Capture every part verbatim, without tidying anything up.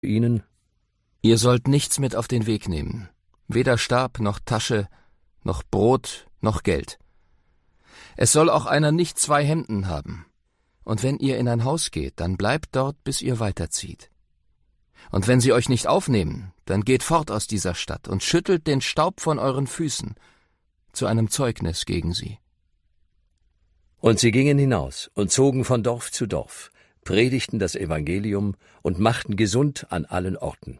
ihnen: Ihr sollt nichts mit auf den Weg nehmen, weder Stab noch Tasche, noch Brot noch Geld. Es soll auch einer nicht zwei Hemden haben. Und wenn ihr in ein Haus geht, dann bleibt dort, bis ihr weiterzieht. Und wenn sie euch nicht aufnehmen, dann geht fort aus dieser Stadt und schüttelt den Staub von euren Füßen zu einem Zeugnis gegen sie. Und sie gingen hinaus und zogen von Dorf zu Dorf, predigten das Evangelium und machten gesund an allen Orten.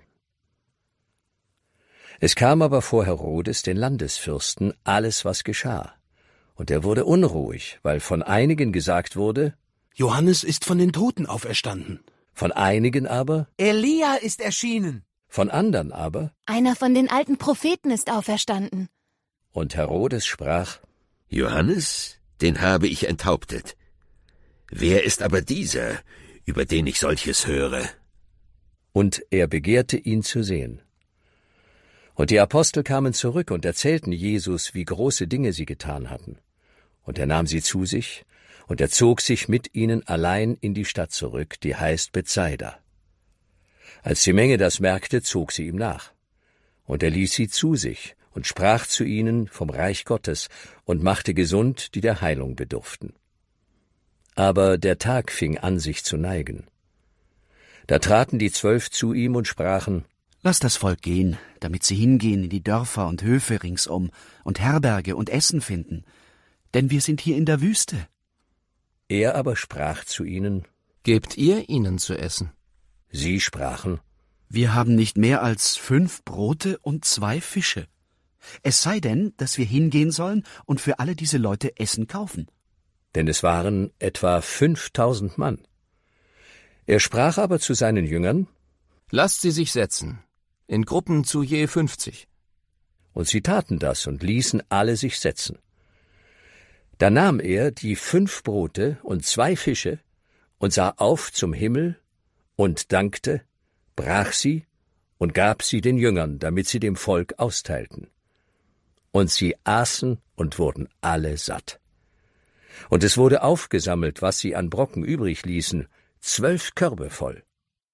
Es kam aber vor Herodes, den Landesfürsten, alles, was geschah. Und er wurde unruhig, weil von einigen gesagt wurde: Johannes ist von den Toten auferstanden. Von einigen aber: Elia ist erschienen. Von andern aber: Einer von den alten Propheten ist auferstanden. Und Herodes sprach: Johannes, den habe ich enthauptet. Wer ist aber dieser, über den ich solches höre? Und er begehrte ihn zu sehen. Und die Apostel kamen zurück und erzählten Jesus, wie große Dinge sie getan hatten. Und er nahm sie zu sich, und er zog sich mit ihnen allein in die Stadt zurück, die heißt Bethsaida. Als die Menge das merkte, zog sie ihm nach. Und er ließ sie zu sich und sprach zu ihnen vom Reich Gottes und machte gesund, die der Heilung bedurften. Aber der Tag fing an, sich zu neigen. Da traten die Zwölf zu ihm und sprachen: Lass das Volk gehen, damit sie hingehen in die Dörfer und Höfe ringsum und Herberge und Essen finden, denn wir sind hier in der Wüste. Er aber sprach zu ihnen: Gebt ihr ihnen zu essen. Sie sprachen: Wir haben nicht mehr als fünf Brote und zwei Fische. Es sei denn, dass wir hingehen sollen und für alle diese Leute Essen kaufen. Denn es waren etwa fünftausend Mann. Er sprach aber zu seinen Jüngern: Lasst sie sich setzen, in Gruppen zu je fünfzig. Und sie taten das und ließen alle sich setzen. Da nahm er die fünf Brote und zwei Fische und sah auf zum Himmel und dankte, brach sie und gab sie den Jüngern, damit sie dem Volk austeilten. Und sie aßen und wurden alle satt. Und es wurde aufgesammelt, was sie an Brocken übrig ließen, zwölf Körbe voll.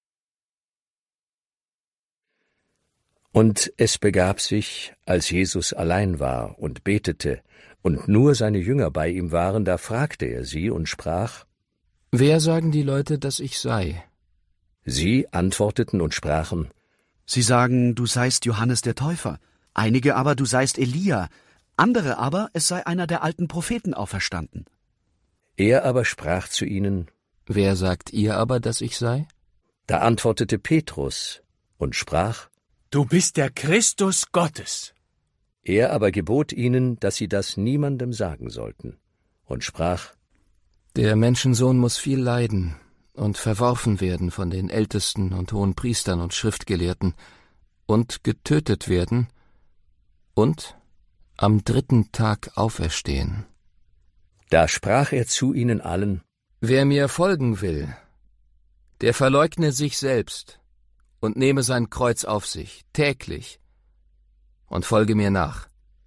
Und es begab sich, als Jesus allein war und betete, und nur seine Jünger bei ihm waren, da fragte er sie und sprach: Wer sagen die Leute, dass ich sei? Sie antworteten und sprachen: Sie sagen, du seist Johannes der Täufer, einige aber, du seist Elia, andere aber, es sei einer der alten Propheten auferstanden. Er aber sprach zu ihnen: Wer sagt ihr aber, dass ich sei? Da antwortete Petrus und sprach: Du bist der Christus Gottes. Er aber gebot ihnen, dass sie das niemandem sagen sollten, und sprach: Der Menschensohn muss viel leiden und verworfen werden von den Ältesten und Hohenpriestern und Schriftgelehrten und getötet werden und am dritten Tag auferstehen. Da sprach er zu ihnen allen: Wer mir folgen will, der verleugne sich selbst und nehme sein Kreuz auf sich, täglich, und folge mir nach.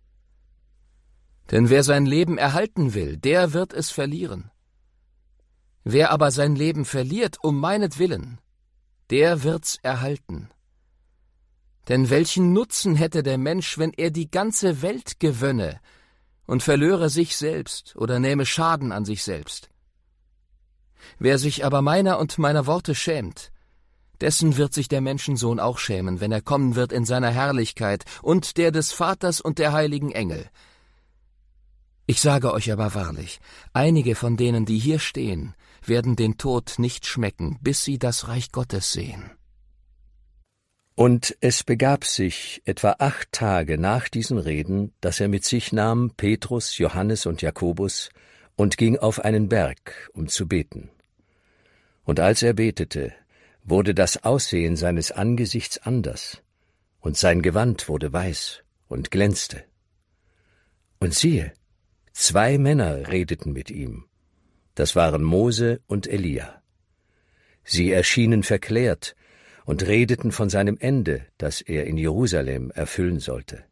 Denn wer sein Leben erhalten will, der wird es verlieren. Wer aber sein Leben verliert um meinetwillen, der wird's erhalten. Denn welchen Nutzen hätte der Mensch, wenn er die ganze Welt gewönne und verlöre sich selbst oder nähme Schaden an sich selbst? Wer sich aber meiner und meiner Worte schämt, dessen wird sich der Menschensohn auch schämen, wenn er kommen wird in seiner Herrlichkeit und der des Vaters und der heiligen Engel. Ich sage euch aber wahrlich, einige von denen, die hier stehen, werden den Tod nicht schmecken, bis sie das Reich Gottes sehen. Und es begab sich etwa acht Tage nach diesen Reden, dass er mit sich nahm Petrus, Johannes und Jakobus und ging auf einen Berg, um zu beten. Und als er betete, wurde das Aussehen seines Angesichts anders, und sein Gewand wurde weiß und glänzte. Und siehe, zwei Männer redeten mit ihm, das waren Mose und Elia. Sie erschienen verklärt und redeten von seinem Ende, das er in Jerusalem erfüllen sollte.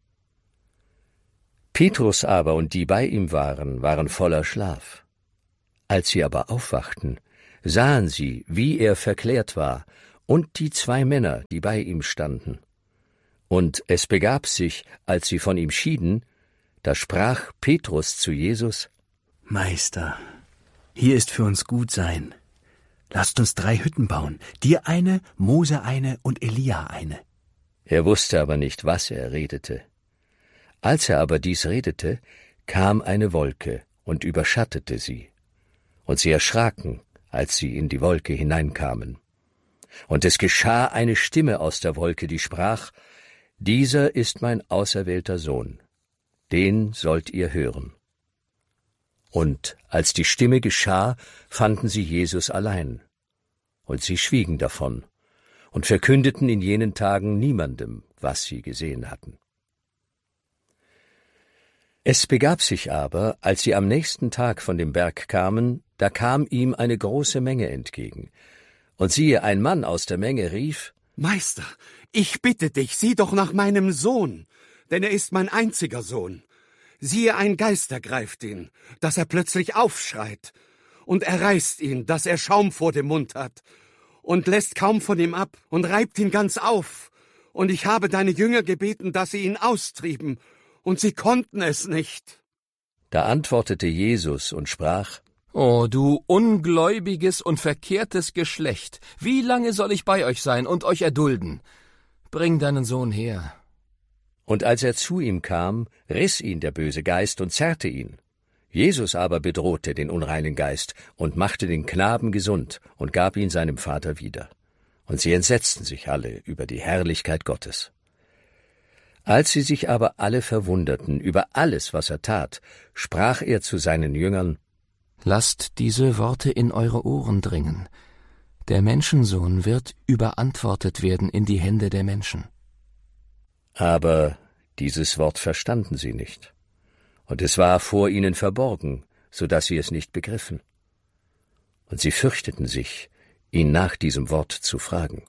Petrus aber und die bei ihm waren, waren voller Schlaf. Als sie aber aufwachten, sahen sie, wie er verklärt war, und die zwei Männer, die bei ihm standen. Und es begab sich, als sie von ihm schieden, da sprach Petrus zu Jesus: Meister, hier ist für uns gut sein. Lasst uns drei Hütten bauen, dir eine, Mose eine und Elia eine. Er wusste aber nicht, was er redete. Als er aber dies redete, kam eine Wolke und überschattete sie. Und sie erschraken, als sie in die Wolke hineinkamen. Und es geschah eine Stimme aus der Wolke, die sprach: Dieser ist mein auserwählter Sohn, den sollt ihr hören. Und als die Stimme geschah, fanden sie Jesus allein. Und sie schwiegen davon und verkündeten in jenen Tagen niemandem, was sie gesehen hatten. Es begab sich aber, als sie am nächsten Tag von dem Berg kamen, da kam ihm eine große Menge entgegen. Und siehe, ein Mann aus der Menge rief: Meister, ich bitte dich, sieh doch nach meinem Sohn, denn er ist mein einziger Sohn. Siehe, ein Geist ergreift ihn, dass er plötzlich aufschreit, und er reißt ihn, dass er Schaum vor dem Mund hat, und lässt kaum von ihm ab, und reibt ihn ganz auf. Und ich habe deine Jünger gebeten, dass sie ihn austrieben, und sie konnten es nicht. Da antwortete Jesus und sprach: »O du ungläubiges und verkehrtes Geschlecht, wie lange soll ich bei euch sein und euch erdulden? Bring deinen Sohn her.« Und als er zu ihm kam, riss ihn der böse Geist und zerrte ihn. Jesus aber bedrohte den unreinen Geist und machte den Knaben gesund und gab ihn seinem Vater wieder. Und sie entsetzten sich alle über die Herrlichkeit Gottes. Als sie sich aber alle verwunderten über alles, was er tat, sprach er zu seinen Jüngern: »Lasst diese Worte in eure Ohren dringen. Der Menschensohn wird überantwortet werden in die Hände der Menschen.« Aber dieses Wort verstanden sie nicht, und es war vor ihnen verborgen, so dass sie es nicht begriffen. Und sie fürchteten sich, ihn nach diesem Wort zu fragen.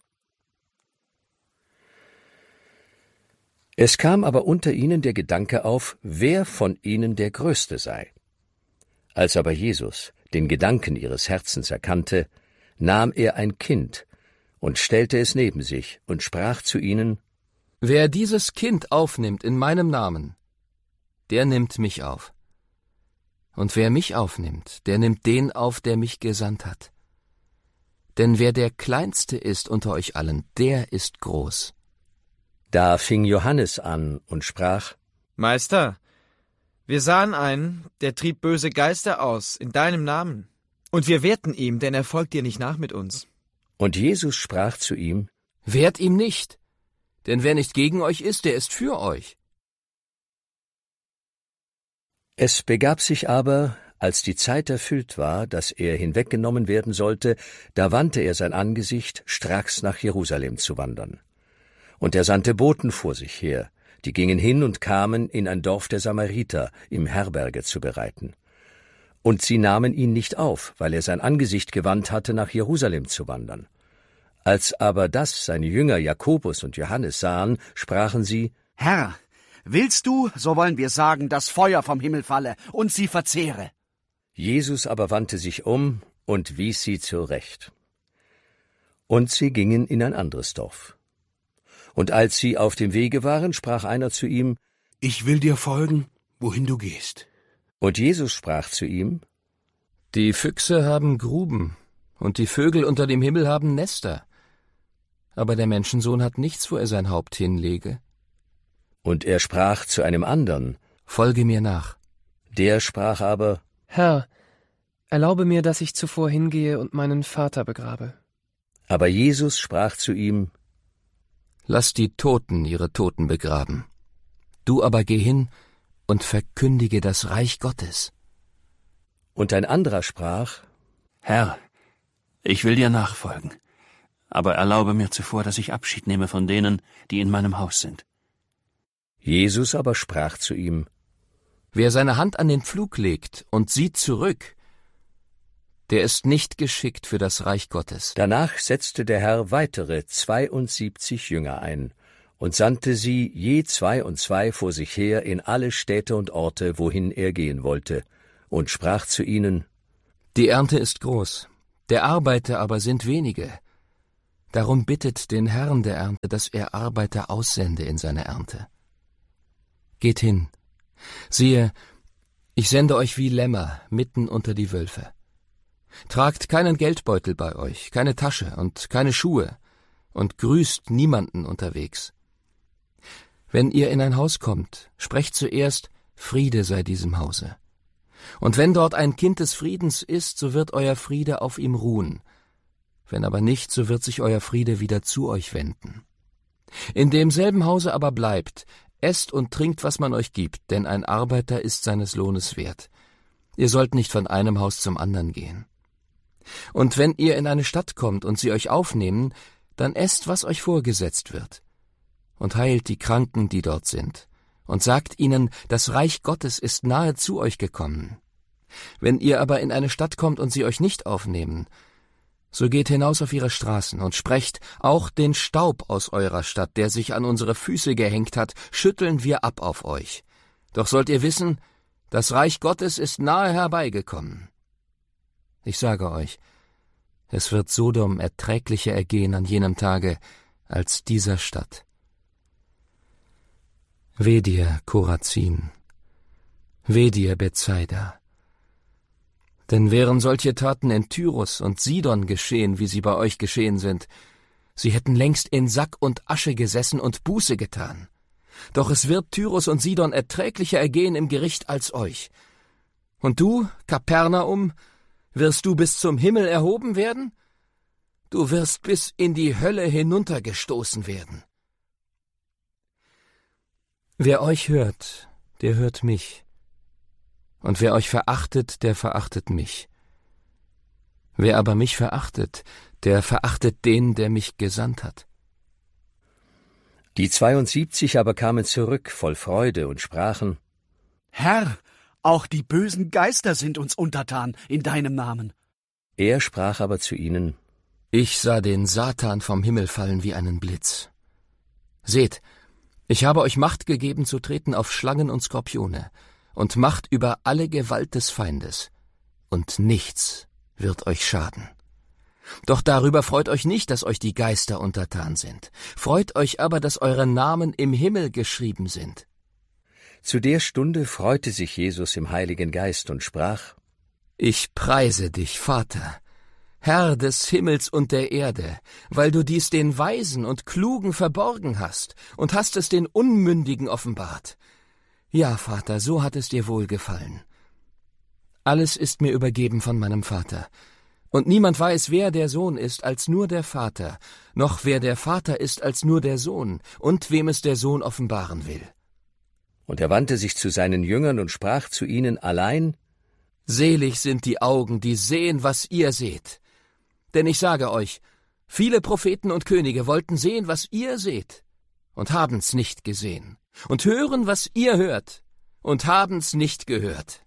Es kam aber unter ihnen der Gedanke auf, wer von ihnen der Größte sei. Als aber Jesus den Gedanken ihres Herzens erkannte, nahm er ein Kind und stellte es neben sich und sprach zu ihnen: »Wer dieses Kind aufnimmt in meinem Namen, der nimmt mich auf. Und wer mich aufnimmt, der nimmt den auf, der mich gesandt hat. Denn wer der Kleinste ist unter euch allen, der ist groß.« Da fing Johannes an und sprach: »Meister, wir sahen einen, der trieb böse Geister aus in deinem Namen. Und wir wehrten ihm, denn er folgt dir nicht nach mit uns.« Und Jesus sprach zu ihm: »Wehrt ihm nicht, denn wer nicht gegen euch ist, der ist für euch.« Es begab sich aber, als die Zeit erfüllt war, dass er hinweggenommen werden sollte, da wandte er sein Angesicht, stracks nach Jerusalem zu wandern. Und er sandte Boten vor sich her, die gingen hin und kamen in ein Dorf der Samariter, ihm Herberge zu bereiten. Und sie nahmen ihn nicht auf, weil er sein Angesicht gewandt hatte, nach Jerusalem zu wandern. Als aber das seine Jünger Jakobus und Johannes sahen, sprachen sie: »Herr, willst du, so wollen wir sagen, dass Feuer vom Himmel falle und sie verzehre.« Jesus aber wandte sich um und wies sie zurecht. Und sie gingen in ein anderes Dorf. Und als sie auf dem Wege waren, sprach einer zu ihm: Ich will dir folgen, wohin du gehst. Und Jesus sprach zu ihm: »Die Füchse haben Gruben, und die Vögel unter dem Himmel haben Nester. Aber der Menschensohn hat nichts, wo er sein Haupt hinlege.« Und er sprach zu einem andern: »Folge mir nach.« Der sprach aber: »Herr, erlaube mir, dass ich zuvor hingehe und meinen Vater begrabe.« Aber Jesus sprach zu ihm: »Lass die Toten ihre Toten begraben. Du aber geh hin und verkündige das Reich Gottes.« Und ein anderer sprach: Herr, ich will dir nachfolgen, aber erlaube mir zuvor, dass ich Abschied nehme von denen, die in meinem Haus sind. Jesus aber sprach zu ihm: »Wer seine Hand an den Pflug legt und sieht zurück, der ist nicht geschickt für das Reich Gottes.« Danach setzte der Herr weitere zweiundsiebzig Jünger ein und sandte sie je zwei und zwei vor sich her in alle Städte und Orte, wohin er gehen wollte, und sprach zu ihnen: »Die Ernte ist groß, der Arbeiter aber sind wenige. Darum bittet den Herrn der Ernte, dass er Arbeiter aussende in seine Ernte. Geht hin. Siehe, ich sende euch wie Lämmer mitten unter die Wölfe. Tragt keinen Geldbeutel bei euch, keine Tasche und keine Schuhe, und grüßt niemanden unterwegs. Wenn ihr in ein Haus kommt, sprecht zuerst, Friede sei diesem Hause. Und wenn dort ein Kind des Friedens ist, so wird euer Friede auf ihm ruhen. Wenn aber nicht, so wird sich euer Friede wieder zu euch wenden. In demselben Hause aber bleibt, esst und trinkt, was man euch gibt, denn ein Arbeiter ist seines Lohnes wert. Ihr sollt nicht von einem Haus zum anderen gehen. Und wenn ihr in eine Stadt kommt und sie euch aufnehmen, dann esst, was euch vorgesetzt wird. Und heilt die Kranken, die dort sind, und sagt ihnen, das Reich Gottes ist nahe zu euch gekommen. Wenn ihr aber in eine Stadt kommt und sie euch nicht aufnehmen, so geht hinaus auf ihre Straßen und sprecht, auch den Staub aus eurer Stadt, der sich an unsere Füße gehängt hat, schütteln wir ab auf euch. Doch sollt ihr wissen, das Reich Gottes ist nahe herbeigekommen. Ich sage euch, es wird Sodom erträglicher ergehen an jenem Tage als dieser Stadt. Weh dir, Korazin, weh dir, Bethsaida. Denn wären solche Taten in Tyrus und Sidon geschehen, wie sie bei euch geschehen sind, sie hätten längst in Sack und Asche gesessen und Buße getan. Doch es wird Tyrus und Sidon erträglicher ergehen im Gericht als euch. Und du, Kapernaum, wirst du bis zum Himmel erhoben werden? Du wirst bis in die Hölle hinuntergestoßen werden. Wer euch hört, der hört mich. Und wer euch verachtet, der verachtet mich. Wer aber mich verachtet, der verachtet den, der mich gesandt hat. Die zweiundsiebzig aber kamen zurück voll Freude und sprachen: Herr, auch die bösen Geister sind uns untertan in deinem Namen. Er sprach aber zu ihnen: Ich sah den Satan vom Himmel fallen wie einen Blitz. Seht, ich habe euch Macht gegeben zu treten auf Schlangen und Skorpione und Macht über alle Gewalt des Feindes, und nichts wird euch schaden. Doch darüber freut euch nicht, dass euch die Geister untertan sind. Freut euch aber, dass eure Namen im Himmel geschrieben sind. Zu der Stunde freute sich Jesus im Heiligen Geist und sprach: Ich preise dich, Vater, Herr des Himmels und der Erde, weil du dies den Weisen und Klugen verborgen hast und hast es den Unmündigen offenbart. Ja, Vater, so hat es dir wohlgefallen. Alles ist mir übergeben von meinem Vater. Und niemand weiß, wer der Sohn ist, als nur der Vater, noch wer der Vater ist, als nur der Sohn, und wem es der Sohn offenbaren will. Und er wandte sich zu seinen Jüngern und sprach zu ihnen allein: Selig sind die Augen, die sehen, was ihr seht. Denn ich sage euch, viele Propheten und Könige wollten sehen, was ihr seht, und haben's nicht gesehen, und hören, was ihr hört, und haben's nicht gehört.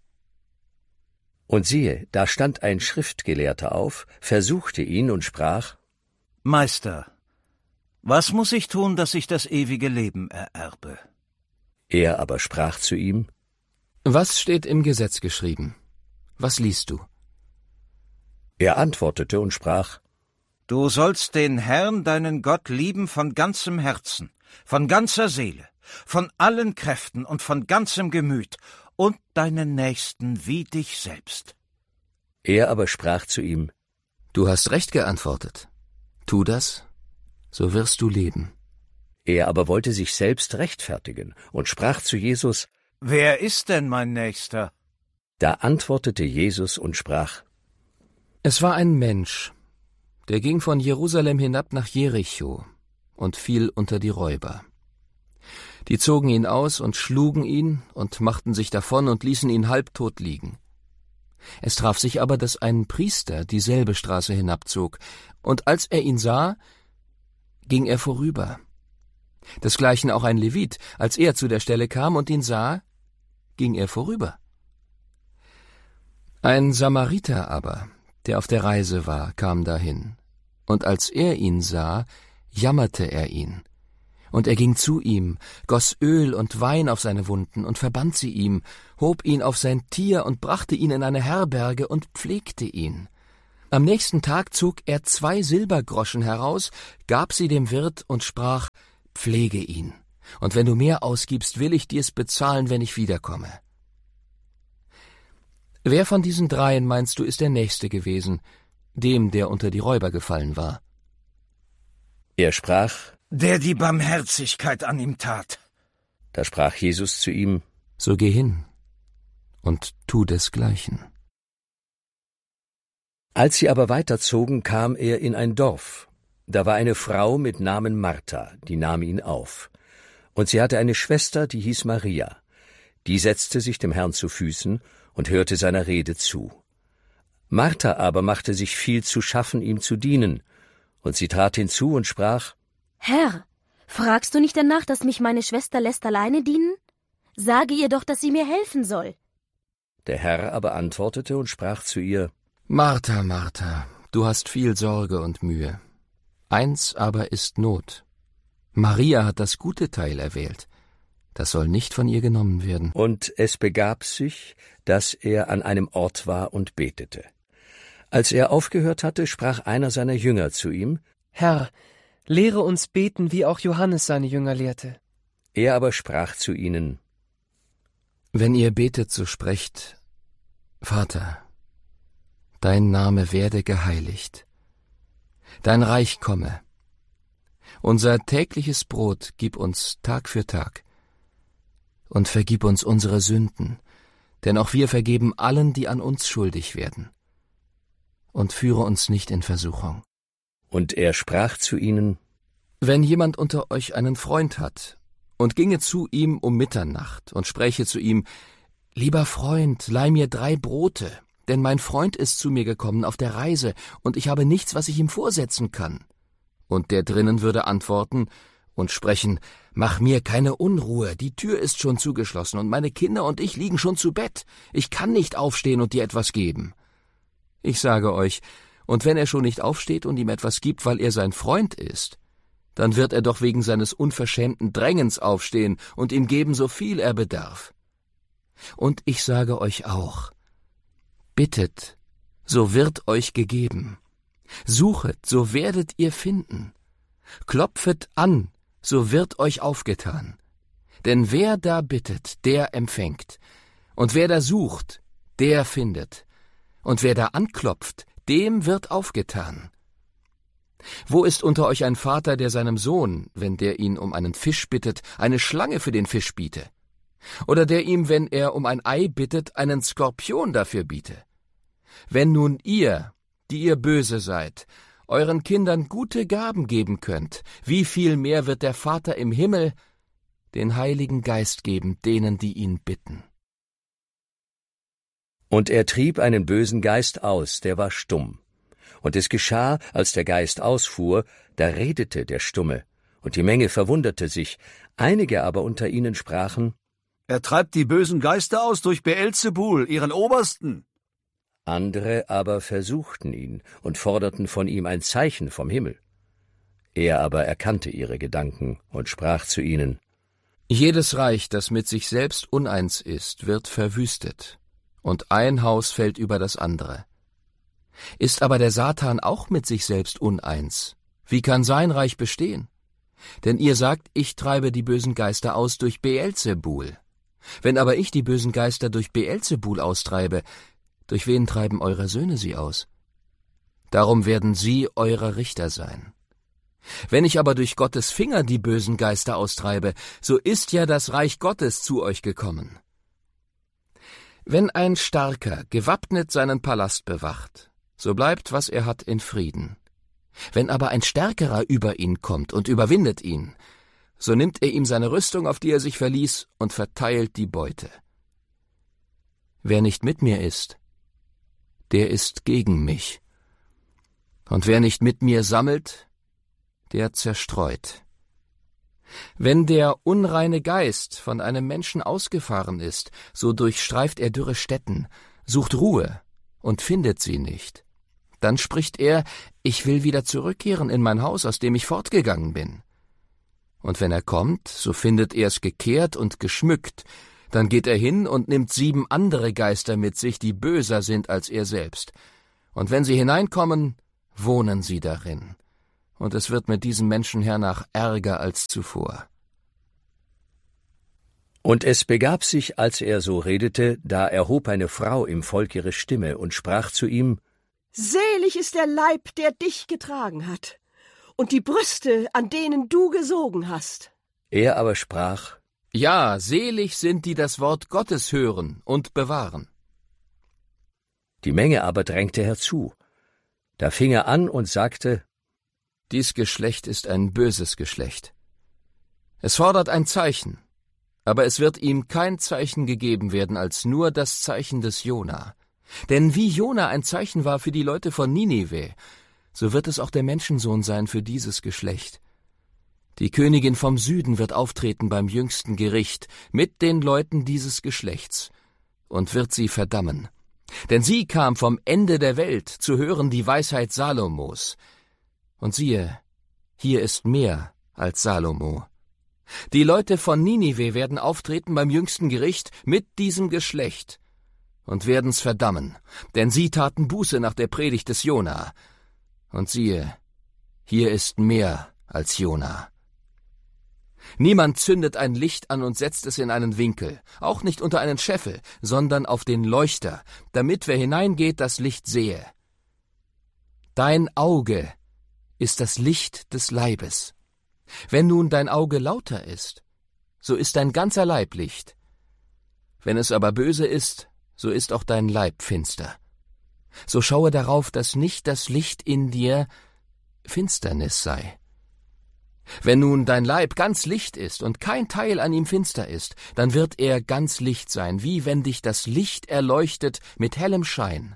Und siehe, da stand ein Schriftgelehrter auf, versuchte ihn und sprach: Meister, was muss ich tun, dass ich das ewige Leben ererbe? Er aber sprach zu ihm: Was steht im Gesetz geschrieben? Was liest du? Er antwortete und sprach: Du sollst den Herrn, deinen Gott, lieben von ganzem Herzen, von ganzer Seele, von allen Kräften und von ganzem Gemüt, und deinen Nächsten wie dich selbst. Er aber sprach zu ihm: Du hast recht geantwortet. Tu das, so wirst du leben. Er aber wollte sich selbst rechtfertigen und sprach zu Jesus: Wer ist denn mein Nächster? Da antwortete Jesus und sprach: Es war ein Mensch, der ging von Jerusalem hinab nach Jericho und fiel unter die Räuber. Die zogen ihn aus und schlugen ihn und machten sich davon und ließen ihn halbtot liegen. Es traf sich aber, dass ein Priester dieselbe Straße hinabzog, und als er ihn sah, ging er vorüber. Desgleichen auch ein Levit, als er zu der Stelle kam und ihn sah, ging er vorüber. Ein Samariter aber, der auf der Reise war, kam dahin, und als er ihn sah, jammerte er ihn. Und er ging zu ihm, goss Öl und Wein auf seine Wunden und verband sie ihm, hob ihn auf sein Tier und brachte ihn in eine Herberge und pflegte ihn. Am nächsten Tag zog er zwei Silbergroschen heraus, gab sie dem Wirt und sprach, »Pflege ihn, und wenn du mehr ausgibst, will ich dir's bezahlen, wenn ich wiederkomme.« Wer von diesen dreien, meinst du, ist der Nächste gewesen, dem, der unter die Räuber gefallen war? Er sprach, »Der die Barmherzigkeit an ihm tat.« Da sprach Jesus zu ihm, »So geh hin und tu desgleichen.« Als sie aber weiterzogen, kam er in ein Dorf. Da war eine Frau mit Namen Martha, die nahm ihn auf. Und sie hatte eine Schwester, die hieß Maria. Die setzte sich dem Herrn zu Füßen und hörte seiner Rede zu. Martha aber machte sich viel zu schaffen, ihm zu dienen. Und sie trat hinzu und sprach, »Herr, fragst du nicht danach, dass mich meine Schwester lässt alleine dienen? Sage ihr doch, dass sie mir helfen soll.« Der Herr aber antwortete und sprach zu ihr, »Martha, Martha, du hast viel Sorge und Mühe. Eins aber ist Not. Maria hat das gute Teil erwählt. Das soll nicht von ihr genommen werden.« Und es begab sich, dass er an einem Ort war und betete. Als er aufgehört hatte, sprach einer seiner Jünger zu ihm, »Herr, lehre uns beten, wie auch Johannes seine Jünger lehrte.« Er aber sprach zu ihnen, »Wenn ihr betet, so sprecht, Vater, dein Name werde geheiligt, dein Reich komme. Unser tägliches Brot gib uns Tag für Tag und vergib uns unsere Sünden, denn auch wir vergeben allen, die an uns schuldig werden. Und führe uns nicht in Versuchung.« Und er sprach zu ihnen, »Wenn jemand unter euch einen Freund hat und ginge zu ihm um Mitternacht und spräche zu ihm, »Lieber Freund, leih mir drei Brote, denn mein Freund ist zu mir gekommen auf der Reise, und ich habe nichts, was ich ihm vorsetzen kann.« Und der drinnen würde antworten und sprechen, »Mach mir keine Unruhe, die Tür ist schon zugeschlossen, und meine Kinder und ich liegen schon zu Bett. Ich kann nicht aufstehen und dir etwas geben.« Ich sage euch, und wenn er schon nicht aufsteht und ihm etwas gibt, weil er sein Freund ist, dann wird er doch wegen seines unverschämten Drängens aufstehen und ihm geben, so viel er bedarf. Und ich sage euch auch, bittet, so wird euch gegeben. Suchet, so werdet ihr finden. Klopfet an, so wird euch aufgetan. Denn wer da bittet, der empfängt. Und wer da sucht, der findet. Und wer da anklopft, dem wird aufgetan. Wo ist unter euch ein Vater, der seinem Sohn, wenn der ihn um einen Fisch bittet, eine Schlange für den Fisch biete? Oder der ihm, wenn er um ein Ei bittet, einen Skorpion dafür biete? Wenn nun ihr, die ihr böse seid, euren Kindern gute Gaben geben könnt, wie viel mehr wird der Vater im Himmel den Heiligen Geist geben, denen, die ihn bitten.« Und er trieb einen bösen Geist aus, der war stumm. Und es geschah, als der Geist ausfuhr, da redete der Stumme, und die Menge verwunderte sich. Einige aber unter ihnen sprachen, »Er treibt die bösen Geister aus durch Beelzebul, ihren Obersten.« Andere aber versuchten ihn und forderten von ihm ein Zeichen vom Himmel. Er aber erkannte ihre Gedanken und sprach zu ihnen, »Jedes Reich, das mit sich selbst uneins ist, wird verwüstet, und ein Haus fällt über das andere. Ist aber der Satan auch mit sich selbst uneins, wie kann sein Reich bestehen? Denn ihr sagt, ich treibe die bösen Geister aus durch Beelzebul. Wenn aber ich die bösen Geister durch Beelzebul austreibe, durch wen treiben eure Söhne sie aus? Darum werden sie eure Richter sein. Wenn ich aber durch Gottes Finger die bösen Geister austreibe, so ist ja das Reich Gottes zu euch gekommen. Wenn ein Starker gewappnet seinen Palast bewacht, so bleibt, was er hat, in Frieden. Wenn aber ein Stärkerer über ihn kommt und überwindet ihn, so nimmt er ihm seine Rüstung, auf die er sich verließ, und verteilt die Beute. Wer nicht mit mir ist, der ist gegen mich. Und wer nicht mit mir sammelt, der zerstreut. Wenn der unreine Geist von einem Menschen ausgefahren ist, so durchstreift er dürre Stätten, sucht Ruhe und findet sie nicht. Dann spricht er, ich will wieder zurückkehren in mein Haus, aus dem ich fortgegangen bin. Und wenn er kommt, so findet er es gekehrt und geschmückt. Dann geht er hin und nimmt sieben andere Geister mit sich, die böser sind als er selbst. und wenn sie hineinkommen, wohnen sie darin, und es wird mit diesem Menschen hernach ärger als zuvor. Und es begab sich, als er so redete, da erhob eine Frau im Volk ihre Stimme und sprach zu ihm: Selig ist der Leib, der dich getragen hat, und die Brüste, an denen du gesogen hast. Er aber sprach: Ja, selig sind, die das Wort Gottes hören und bewahren. Die Menge aber drängte herzu. Da fing er an und sagte: Dies Geschlecht ist ein böses Geschlecht. Es fordert ein Zeichen, aber es wird ihm kein Zeichen gegeben werden als nur das Zeichen des Jona. Denn wie Jona ein Zeichen war für die Leute von Ninive, so wird es auch der Menschensohn sein für dieses Geschlecht. Die Königin vom Süden wird auftreten beim jüngsten Gericht mit den Leuten dieses Geschlechts und wird sie verdammen. Denn sie kam vom Ende der Welt zu hören die Weisheit Salomos. Und siehe, hier ist mehr als Salomo. Die Leute von Ninive werden auftreten beim jüngsten Gericht mit diesem Geschlecht und werden's verdammen, denn sie taten Buße nach der Predigt des Jona. Und siehe, hier ist mehr als Jona. Niemand zündet ein Licht an und setzt es in einen Winkel, auch nicht unter einen Scheffel, sondern auf den Leuchter, damit wer hineingeht, das Licht sehe. Dein Auge ist das Licht des Leibes. Wenn nun dein Auge lauter ist, so ist dein ganzer Leib Licht. Wenn es aber böse ist, so ist auch dein Leib finster. So schaue darauf, dass nicht das Licht in dir Finsternis sei. Wenn nun dein Leib ganz Licht ist und kein Teil an ihm finster ist, dann wird er ganz Licht sein, wie wenn dich das Licht erleuchtet mit hellem Schein.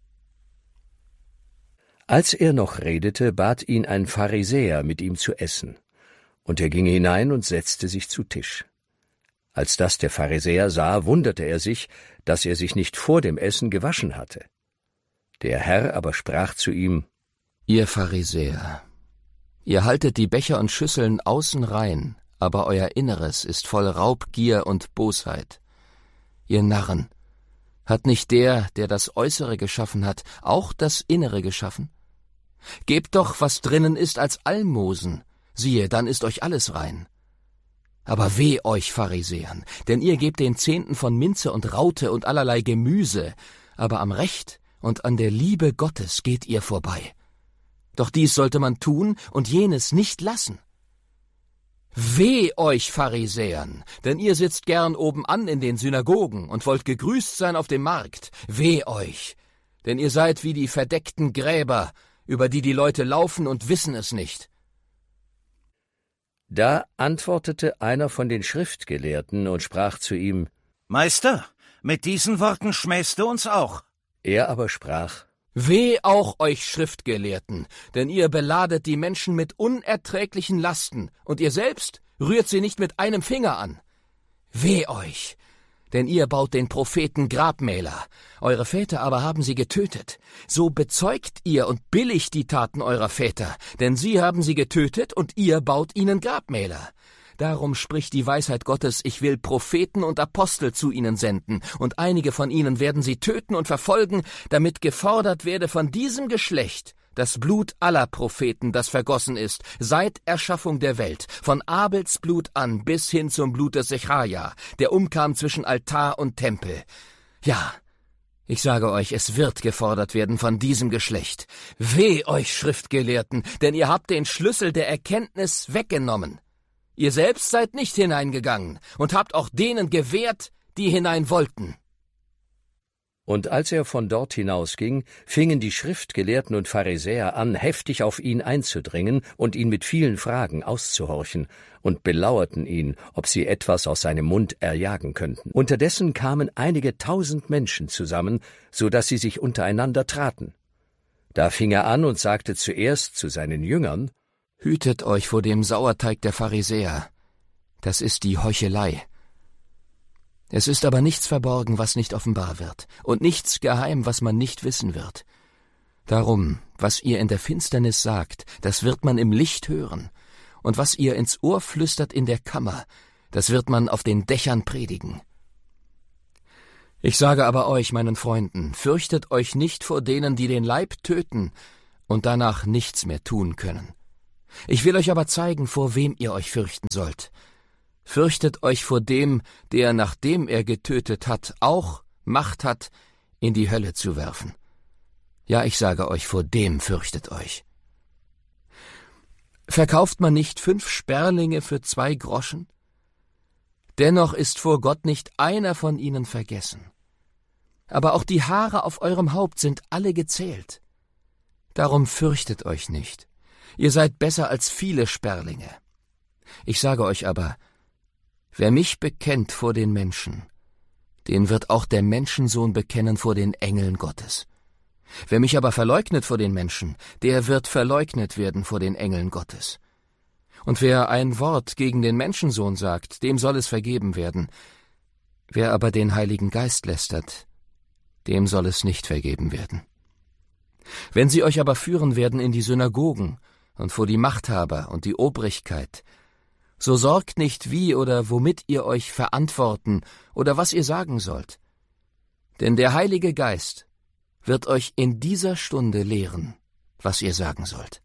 Als er noch redete, bat ihn ein Pharisäer, mit ihm zu essen. Und er ging hinein und setzte sich zu Tisch. Als das der Pharisäer sah, wunderte er sich, dass er sich nicht vor dem Essen gewaschen hatte. Der Herr aber sprach zu ihm: Ihr Pharisäer, ihr haltet die Becher und Schüsseln außen rein, aber euer Inneres ist voll Raubgier und Bosheit. Ihr Narren, hat nicht der, der das Äußere geschaffen hat, auch das Innere geschaffen? Gebt doch, was drinnen ist, als Almosen, siehe, dann ist euch alles rein. Aber weh euch, Pharisäern, denn ihr gebt den Zehnten von Minze und Raute und allerlei Gemüse, aber am Recht und an der Liebe Gottes geht ihr vorbei. Doch dies sollte man tun und jenes nicht lassen. Weh euch, Pharisäern, denn ihr sitzt gern obenan in den Synagogen und wollt gegrüßt sein auf dem Markt. Weh euch, denn ihr seid wie die verdeckten Gräber, über die die Leute laufen und wissen es nicht. Da antwortete einer von den Schriftgelehrten und sprach zu ihm: Meister, mit diesen Worten schmähst du uns auch. Er aber sprach: Weh auch euch Schriftgelehrten, denn ihr beladet die Menschen mit unerträglichen Lasten, und ihr selbst rührt sie nicht mit einem Finger an. Weh euch, denn ihr baut den Propheten Grabmäler, eure Väter aber haben sie getötet. So bezeugt ihr und billigt die Taten eurer Väter, denn sie haben sie getötet und ihr baut ihnen Grabmäler. Darum spricht die Weisheit Gottes, ich will Propheten und Apostel zu ihnen senden, und einige von ihnen werden sie töten und verfolgen, damit gefordert werde von diesem Geschlecht das Blut aller Propheten, das vergossen ist, seit Erschaffung der Welt, von Abels Blut an bis hin zum Blut des Secharia, der umkam zwischen Altar und Tempel. Ja, ich sage euch, es wird gefordert werden von diesem Geschlecht. Weh euch, Schriftgelehrten, denn ihr habt den Schlüssel der Erkenntnis weggenommen. Ihr selbst seid nicht hineingegangen und habt auch denen gewährt, die hinein wollten. Und als er von dort hinausging, fingen die Schriftgelehrten und Pharisäer an, heftig auf ihn einzudringen und ihn mit vielen Fragen auszuhorchen, und belauerten ihn, ob sie etwas aus seinem Mund erjagen könnten. Unterdessen kamen einige tausend Menschen zusammen, so dass sie sich untereinander traten. Da fing er an und sagte zuerst zu seinen Jüngern: Hütet euch vor dem Sauerteig der Pharisäer, das ist die Heuchelei. Es ist aber nichts verborgen, was nicht offenbar wird, und nichts geheim, was man nicht wissen wird. Darum, was ihr in der Finsternis sagt, das wird man im Licht hören, und was ihr ins Ohr flüstert in der Kammer, das wird man auf den Dächern predigen. Ich sage aber euch, meinen Freunden, fürchtet euch nicht vor denen, die den Leib töten und danach nichts mehr tun können. Ich will euch aber zeigen, vor wem ihr euch fürchten sollt. Fürchtet euch vor dem, der, nachdem er getötet hat, auch Macht hat, in die Hölle zu werfen. Ja, ich sage euch, vor dem fürchtet euch. Verkauft man nicht fünf Sperlinge für zwei Groschen? Dennoch ist vor Gott nicht einer von ihnen vergessen. Aber auch die Haare auf eurem Haupt sind alle gezählt. Darum fürchtet euch nicht. Ihr seid besser als viele Sperlinge. Ich sage euch aber, wer mich bekennt vor den Menschen, den wird auch der Menschensohn bekennen vor den Engeln Gottes. Wer mich aber verleugnet vor den Menschen, der wird verleugnet werden vor den Engeln Gottes. Und wer ein Wort gegen den Menschensohn sagt, dem soll es vergeben werden. Wer aber den Heiligen Geist lästert, dem soll es nicht vergeben werden. Wenn sie euch aber führen werden in die Synagogen und vor die Machthaber und die Obrigkeit, so sorgt nicht, wie oder womit ihr euch verantworten oder was ihr sagen sollt. Denn der Heilige Geist wird euch in dieser Stunde lehren, was ihr sagen sollt.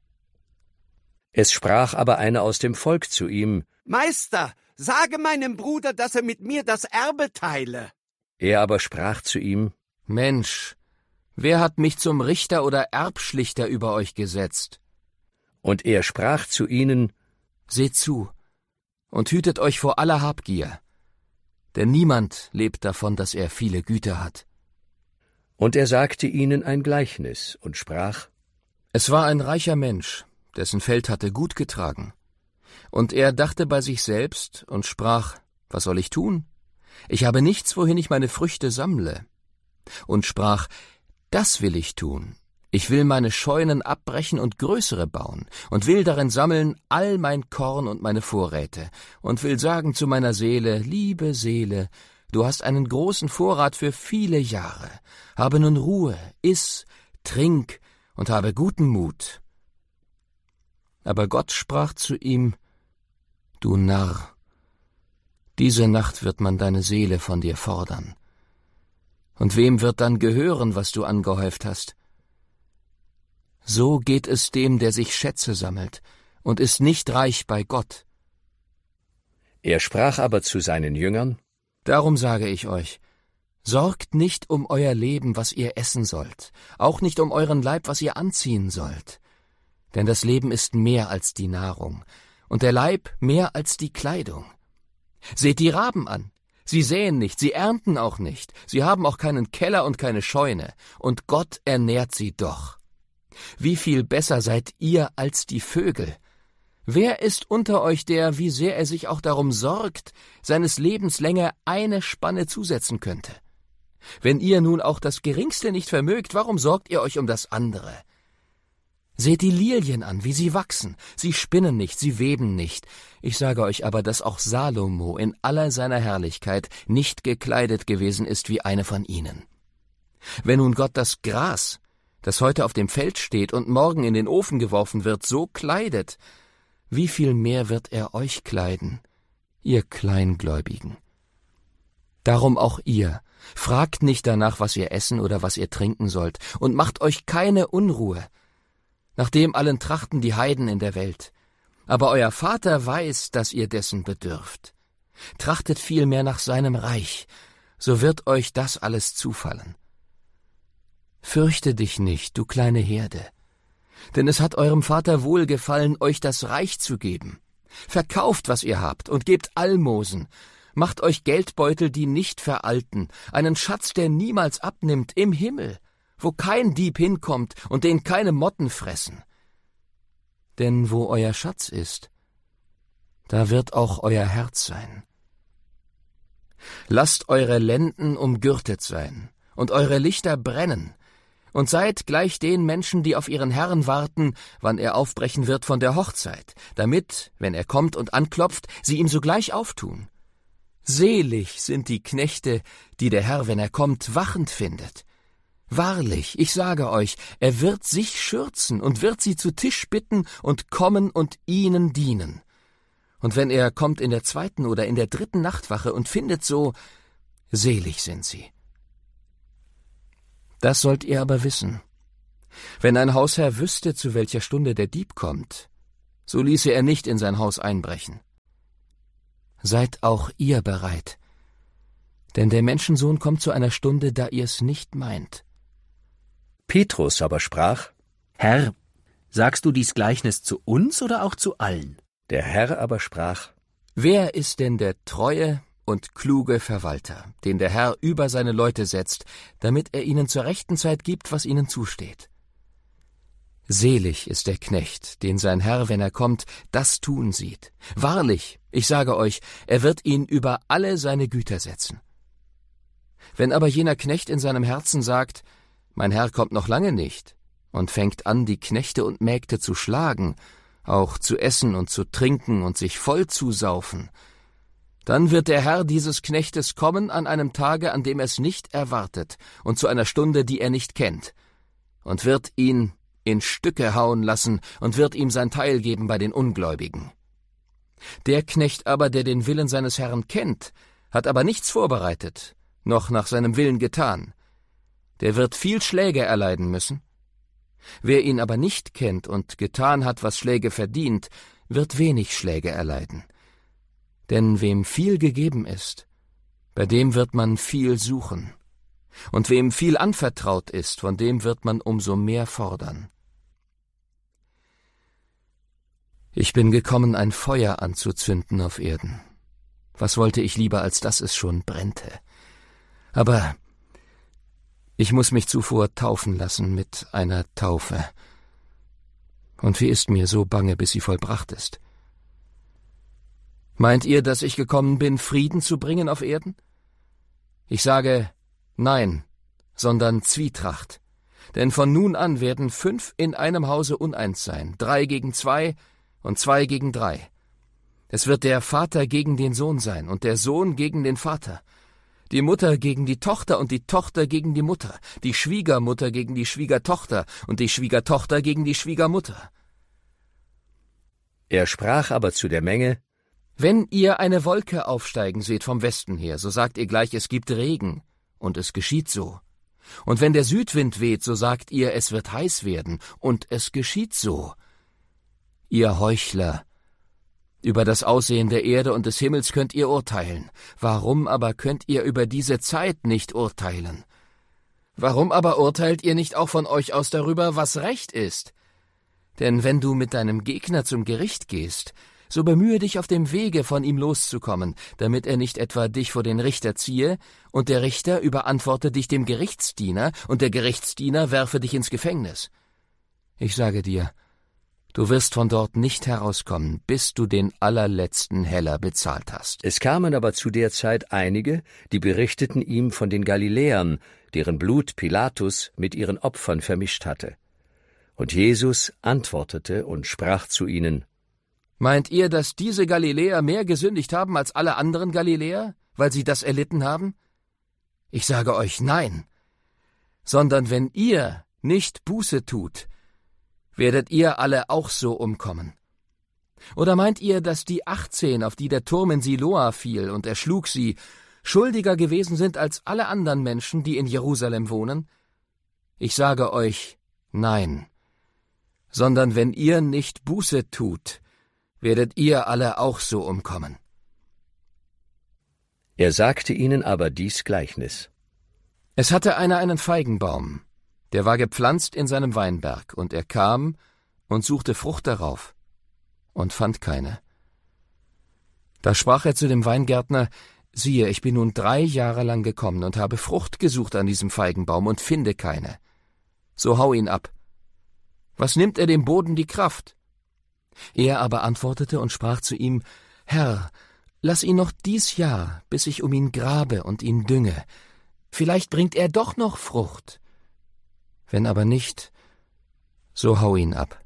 Es sprach aber einer aus dem Volk zu ihm: Meister, sage meinem Bruder, dass er mit mir das Erbe teile. Er aber sprach zu ihm: Mensch, wer hat mich zum Richter oder Erbschlichter über euch gesetzt? Und er sprach zu ihnen: Seht zu und hütet euch vor aller Habgier, denn niemand lebt davon, dass er viele Güter hat. Und er sagte ihnen ein Gleichnis und sprach: Es war ein reicher Mensch, dessen Feld hatte gut getragen. Und er dachte bei sich selbst und sprach: Was soll ich tun? Ich habe nichts, wohin ich meine Früchte sammle. Und sprach: Das will ich tun. Ich will meine Scheunen abbrechen und größere bauen und will darin sammeln all mein Korn und meine Vorräte und will sagen zu meiner Seele: Liebe Seele, du hast einen großen Vorrat für viele Jahre. Habe nun Ruhe, iss, trink und habe guten Mut. Aber Gott sprach zu ihm: Du Narr, diese Nacht wird man deine Seele von dir fordern. Und wem wird dann gehören, was du angehäuft hast? So geht es dem, der sich Schätze sammelt und ist nicht reich bei Gott. Er sprach aber zu seinen Jüngern: Darum sage ich euch, sorgt nicht um euer Leben, was ihr essen sollt, auch nicht um euren Leib, was ihr anziehen sollt. Denn das Leben ist mehr als die Nahrung, und der Leib mehr als die Kleidung. Seht die Raben an. Sie säen nicht, sie ernten auch nicht, sie haben auch keinen Keller und keine Scheune, und Gott ernährt sie doch. Wie viel besser seid ihr als die Vögel? Wer ist unter euch der, wie sehr er sich auch darum sorgt, seines Lebens Länge eine Spanne zusetzen könnte? Wenn ihr nun auch das Geringste nicht vermögt, warum sorgt ihr euch um das andere? Seht die Lilien an, wie sie wachsen. Sie spinnen nicht, sie weben nicht. Ich sage euch aber, dass auch Salomo in aller seiner Herrlichkeit nicht gekleidet gewesen ist wie eine von ihnen. Wenn nun Gott das Gras, das heute auf dem Feld steht und morgen in den Ofen geworfen wird, so kleidet, wie viel mehr wird er euch kleiden, ihr Kleingläubigen? Darum auch ihr, fragt nicht danach, was ihr essen oder was ihr trinken sollt, und macht euch keine Unruhe. Nach dem allen trachten die Heiden in der Welt. Aber euer Vater weiß, dass ihr dessen bedürft. Trachtet vielmehr nach seinem Reich, so wird euch das alles zufallen. Fürchte dich nicht, du kleine Herde, denn es hat eurem Vater wohlgefallen, euch das Reich zu geben. Verkauft, was ihr habt, und gebt Almosen. Macht euch Geldbeutel, die nicht veralten, einen Schatz, der niemals abnimmt, im Himmel, wo kein Dieb hinkommt und den keine Motten fressen. Denn wo euer Schatz ist, da wird auch euer Herz sein. Lasst eure Lenden umgürtet sein und eure Lichter brennen, und seid gleich den Menschen, die auf ihren Herrn warten, wann er aufbrechen wird von der Hochzeit, damit, wenn er kommt und anklopft, sie ihm sogleich auftun. Selig sind die Knechte, die der Herr, wenn er kommt, wachend findet. Wahrlich, ich sage euch, er wird sich schürzen und wird sie zu Tisch bitten und kommen und ihnen dienen. Und wenn er kommt in der zweiten oder in der dritten Nachtwache und findet so, Selig sind sie. Das sollt ihr aber wissen. Wenn ein Hausherr wüsste, zu welcher Stunde der Dieb kommt, so ließe er nicht in sein Haus einbrechen. Seid auch ihr bereit, denn der Menschensohn kommt zu einer Stunde, da ihr's nicht meint. Petrus aber sprach: Herr, sagst du dies Gleichnis zu uns oder auch zu allen? Der Herr aber sprach: Wer ist denn der treue und kluge Verwalter, den der Herr über seine Leute setzt, damit er ihnen zur rechten Zeit gibt, was ihnen zusteht? Selig ist der Knecht, den sein Herr, wenn er kommt, das tun sieht. Wahrlich, ich sage euch, er wird ihn über alle seine Güter setzen. Wenn aber jener Knecht in seinem Herzen sagt, mein Herr kommt noch lange nicht, und fängt an, die Knechte und Mägde zu schlagen, auch zu essen und zu trinken und sich voll zu saufen, dann wird der Herr dieses Knechtes kommen an einem Tage, an dem er es nicht erwartet, und zu einer Stunde, die er nicht kennt, und wird ihn in Stücke hauen lassen und wird ihm sein Teil geben bei den Ungläubigen. Der Knecht aber, der den Willen seines Herrn kennt, hat aber nichts vorbereitet, noch nach seinem Willen getan, der wird viel Schläge erleiden müssen. Wer ihn aber nicht kennt und getan hat, was Schläge verdient, wird wenig Schläge erleiden. Denn wem viel gegeben ist, bei dem wird man viel suchen. Und wem viel anvertraut ist, von dem wird man umso mehr fordern. Ich bin gekommen, ein Feuer anzuzünden auf Erden. Was wollte ich lieber, als dass es schon brennte? Aber ich muß mich zuvor taufen lassen mit einer Taufe. Und wie ist mir so bange, bis sie vollbracht ist? Meint ihr, dass ich gekommen bin, Frieden zu bringen auf Erden? Ich sage, nein, sondern Zwietracht. Denn von nun an werden fünf in einem Hause uneins sein, drei gegen zwei und zwei gegen drei. Es wird der Vater gegen den Sohn sein und der Sohn gegen den Vater, die Mutter gegen die Tochter und die Tochter gegen die Mutter, die Schwiegermutter gegen die Schwiegertochter und die Schwiegertochter gegen die Schwiegermutter. Er sprach aber zu der Menge: Wenn ihr eine Wolke aufsteigen seht vom Westen her, so sagt ihr gleich, es gibt Regen, und es geschieht so. Und wenn der Südwind weht, so sagt ihr, es wird heiß werden, und es geschieht so. Ihr Heuchler, über das Aussehen der Erde und des Himmels könnt ihr urteilen. Warum aber könnt ihr über diese Zeit nicht urteilen? Warum aber urteilt ihr nicht auch von euch aus darüber, was Recht ist? Denn wenn du mit deinem Gegner zum Gericht gehst, so bemühe dich auf dem Wege, von ihm loszukommen, damit er nicht etwa dich vor den Richter ziehe, und der Richter überantworte dich dem Gerichtsdiener, und der Gerichtsdiener werfe dich ins Gefängnis. Ich sage dir, du wirst von dort nicht herauskommen, bis du den allerletzten Heller bezahlt hast. Es kamen aber zu der Zeit einige, die berichteten ihm von den Galiläern, deren Blut Pilatus mit ihren Opfern vermischt hatte. Und Jesus antwortete und sprach zu ihnen: Meint ihr, dass diese Galiläer mehr gesündigt haben als alle anderen Galiläer, weil sie das erlitten haben? Ich sage euch, nein. Sondern wenn ihr nicht Buße tut, werdet ihr alle auch so umkommen. Oder meint ihr, dass die achtzehn, auf die der Turm in Siloa fiel und erschlug sie, schuldiger gewesen sind als alle anderen Menschen, die in Jerusalem wohnen? Ich sage euch, nein. Sondern wenn ihr nicht Buße tut, werdet ihr alle auch so umkommen. Er sagte ihnen aber dies Gleichnis. Es hatte einer einen Feigenbaum, der war gepflanzt in seinem Weinberg, und er kam und suchte Frucht darauf und fand keine. Da sprach er zu dem Weingärtner: Siehe, ich bin nun drei Jahre lang gekommen und habe Frucht gesucht an diesem Feigenbaum und finde keine. So hau ihn ab. Was nimmt er dem Boden die Kraft? Er aber antwortete und sprach zu ihm: Herr, lass ihn noch dies Jahr, bis ich um ihn grabe und ihn dünge. Vielleicht bringt er doch noch Frucht. Wenn aber nicht, so hau ihn ab.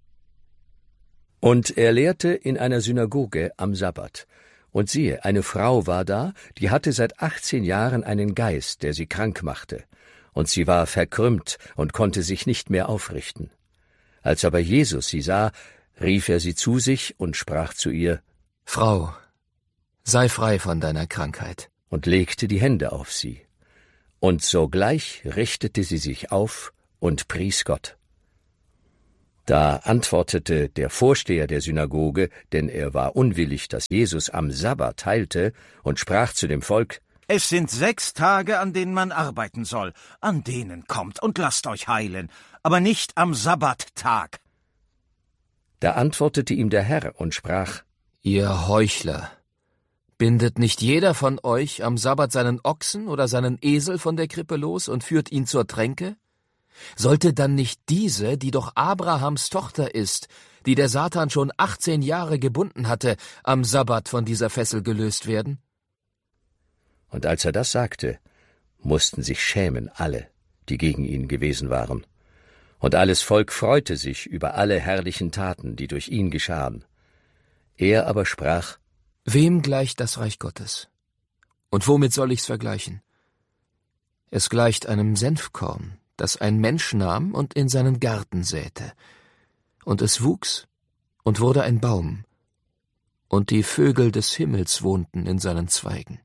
Und er lehrte in einer Synagoge am Sabbat. Und siehe, eine Frau war da, die hatte seit achtzehn Jahren einen Geist, der sie krank machte. Und sie war verkrümmt und konnte sich nicht mehr aufrichten. Als aber Jesus sie sah, rief er sie zu sich und sprach zu ihr: Frau, sei frei von deiner Krankheit. und legte die Hände auf sie. Und sogleich richtete sie sich auf und pries Gott. Da antwortete der Vorsteher der Synagoge, denn er war unwillig, dass Jesus am Sabbat heilte, und sprach zu dem Volk: Es sind sechs Tage, an denen man arbeiten soll. An denen kommt und lasst euch heilen, aber nicht am Sabbattag. Da antwortete ihm der Herr und sprach: Ihr Heuchler! Bindet nicht jeder von euch am Sabbat seinen Ochsen oder seinen Esel von der Krippe los und führt ihn zur Tränke? Sollte dann nicht diese, die doch Abrahams Tochter ist, die der Satan schon achtzehn Jahre gebunden hatte, am Sabbat von dieser Fessel gelöst werden? Und als er das sagte, mussten sich schämen alle, die gegen ihn gewesen waren. Und alles Volk freute sich über alle herrlichen Taten, die durch ihn geschahen. Er aber sprach: Wem gleicht das Reich Gottes? Und womit soll ich's vergleichen? Es gleicht einem Senfkorn, das ein Mensch nahm und in seinen Garten säte. Und es wuchs und wurde ein Baum, und die Vögel des Himmels wohnten in seinen Zweigen.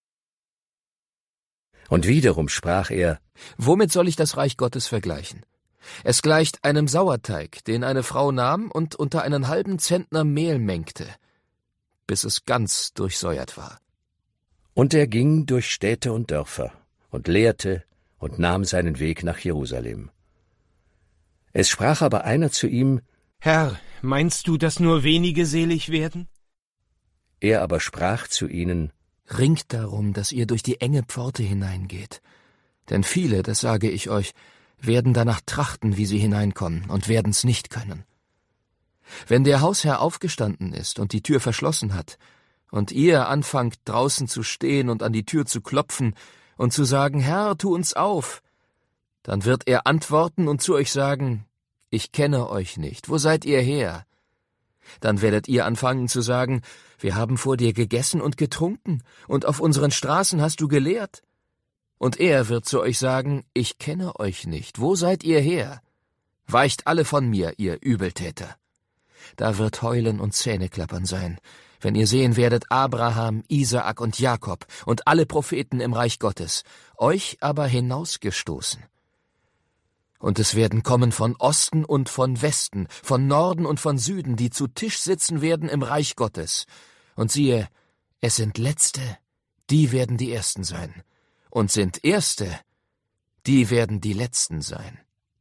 Und wiederum sprach er: Womit soll ich das Reich Gottes vergleichen? Es gleicht einem Sauerteig, den eine Frau nahm und unter einen halben Zentner Mehl mengte, bis es ganz durchsäuert war. Und er ging durch Städte und Dörfer und lehrte und nahm seinen Weg nach Jerusalem. Es sprach aber einer zu ihm: Herr, meinst du, dass nur wenige selig werden? Er aber sprach zu ihnen: Ringt darum, dass ihr durch die enge Pforte hineingeht. Denn viele, das sage ich euch, werden danach trachten, wie sie hineinkommen, und werden's nicht können. Wenn der Hausherr aufgestanden ist und die Tür verschlossen hat, und ihr anfangt draußen zu stehen und an die Tür zu klopfen und zu sagen: Herr, tu uns auf, dann wird er antworten und zu euch sagen: Ich kenne euch nicht, wo seid ihr her? Dann werdet ihr anfangen zu sagen: Wir haben vor dir gegessen und getrunken, und auf unseren Straßen hast du gelehrt. Und er wird zu euch sagen: Ich kenne euch nicht, wo seid ihr her? Weicht alle von mir, ihr Übeltäter. Da wird Heulen und Zähneklappern sein, wenn ihr sehen werdet Abraham, Isaak und Jakob und alle Propheten im Reich Gottes, euch aber hinausgestoßen. Und es werden kommen von Osten und von Westen, von Norden und von Süden, die zu Tisch sitzen werden im Reich Gottes. Und siehe, es sind Letzte, die werden die Ersten sein. Und sind Erste, die werden die Letzten sein.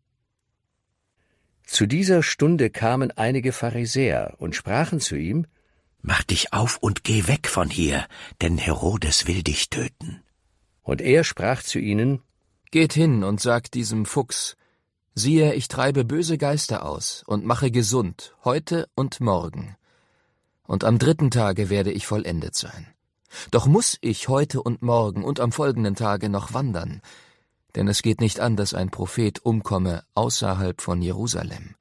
Zu dieser Stunde kamen einige Pharisäer und sprachen zu ihm: Mach dich auf und geh weg von hier, denn Herodes will dich töten. Und er sprach zu ihnen: Geht hin und sagt diesem Fuchs: Siehe, ich treibe böse Geister aus und mache gesund, heute und morgen. Und am dritten Tage werde ich vollendet sein. Doch muß ich heute und morgen und am folgenden Tage noch wandern, denn es geht nicht an, dass ein Prophet umkomme außerhalb von Jerusalem.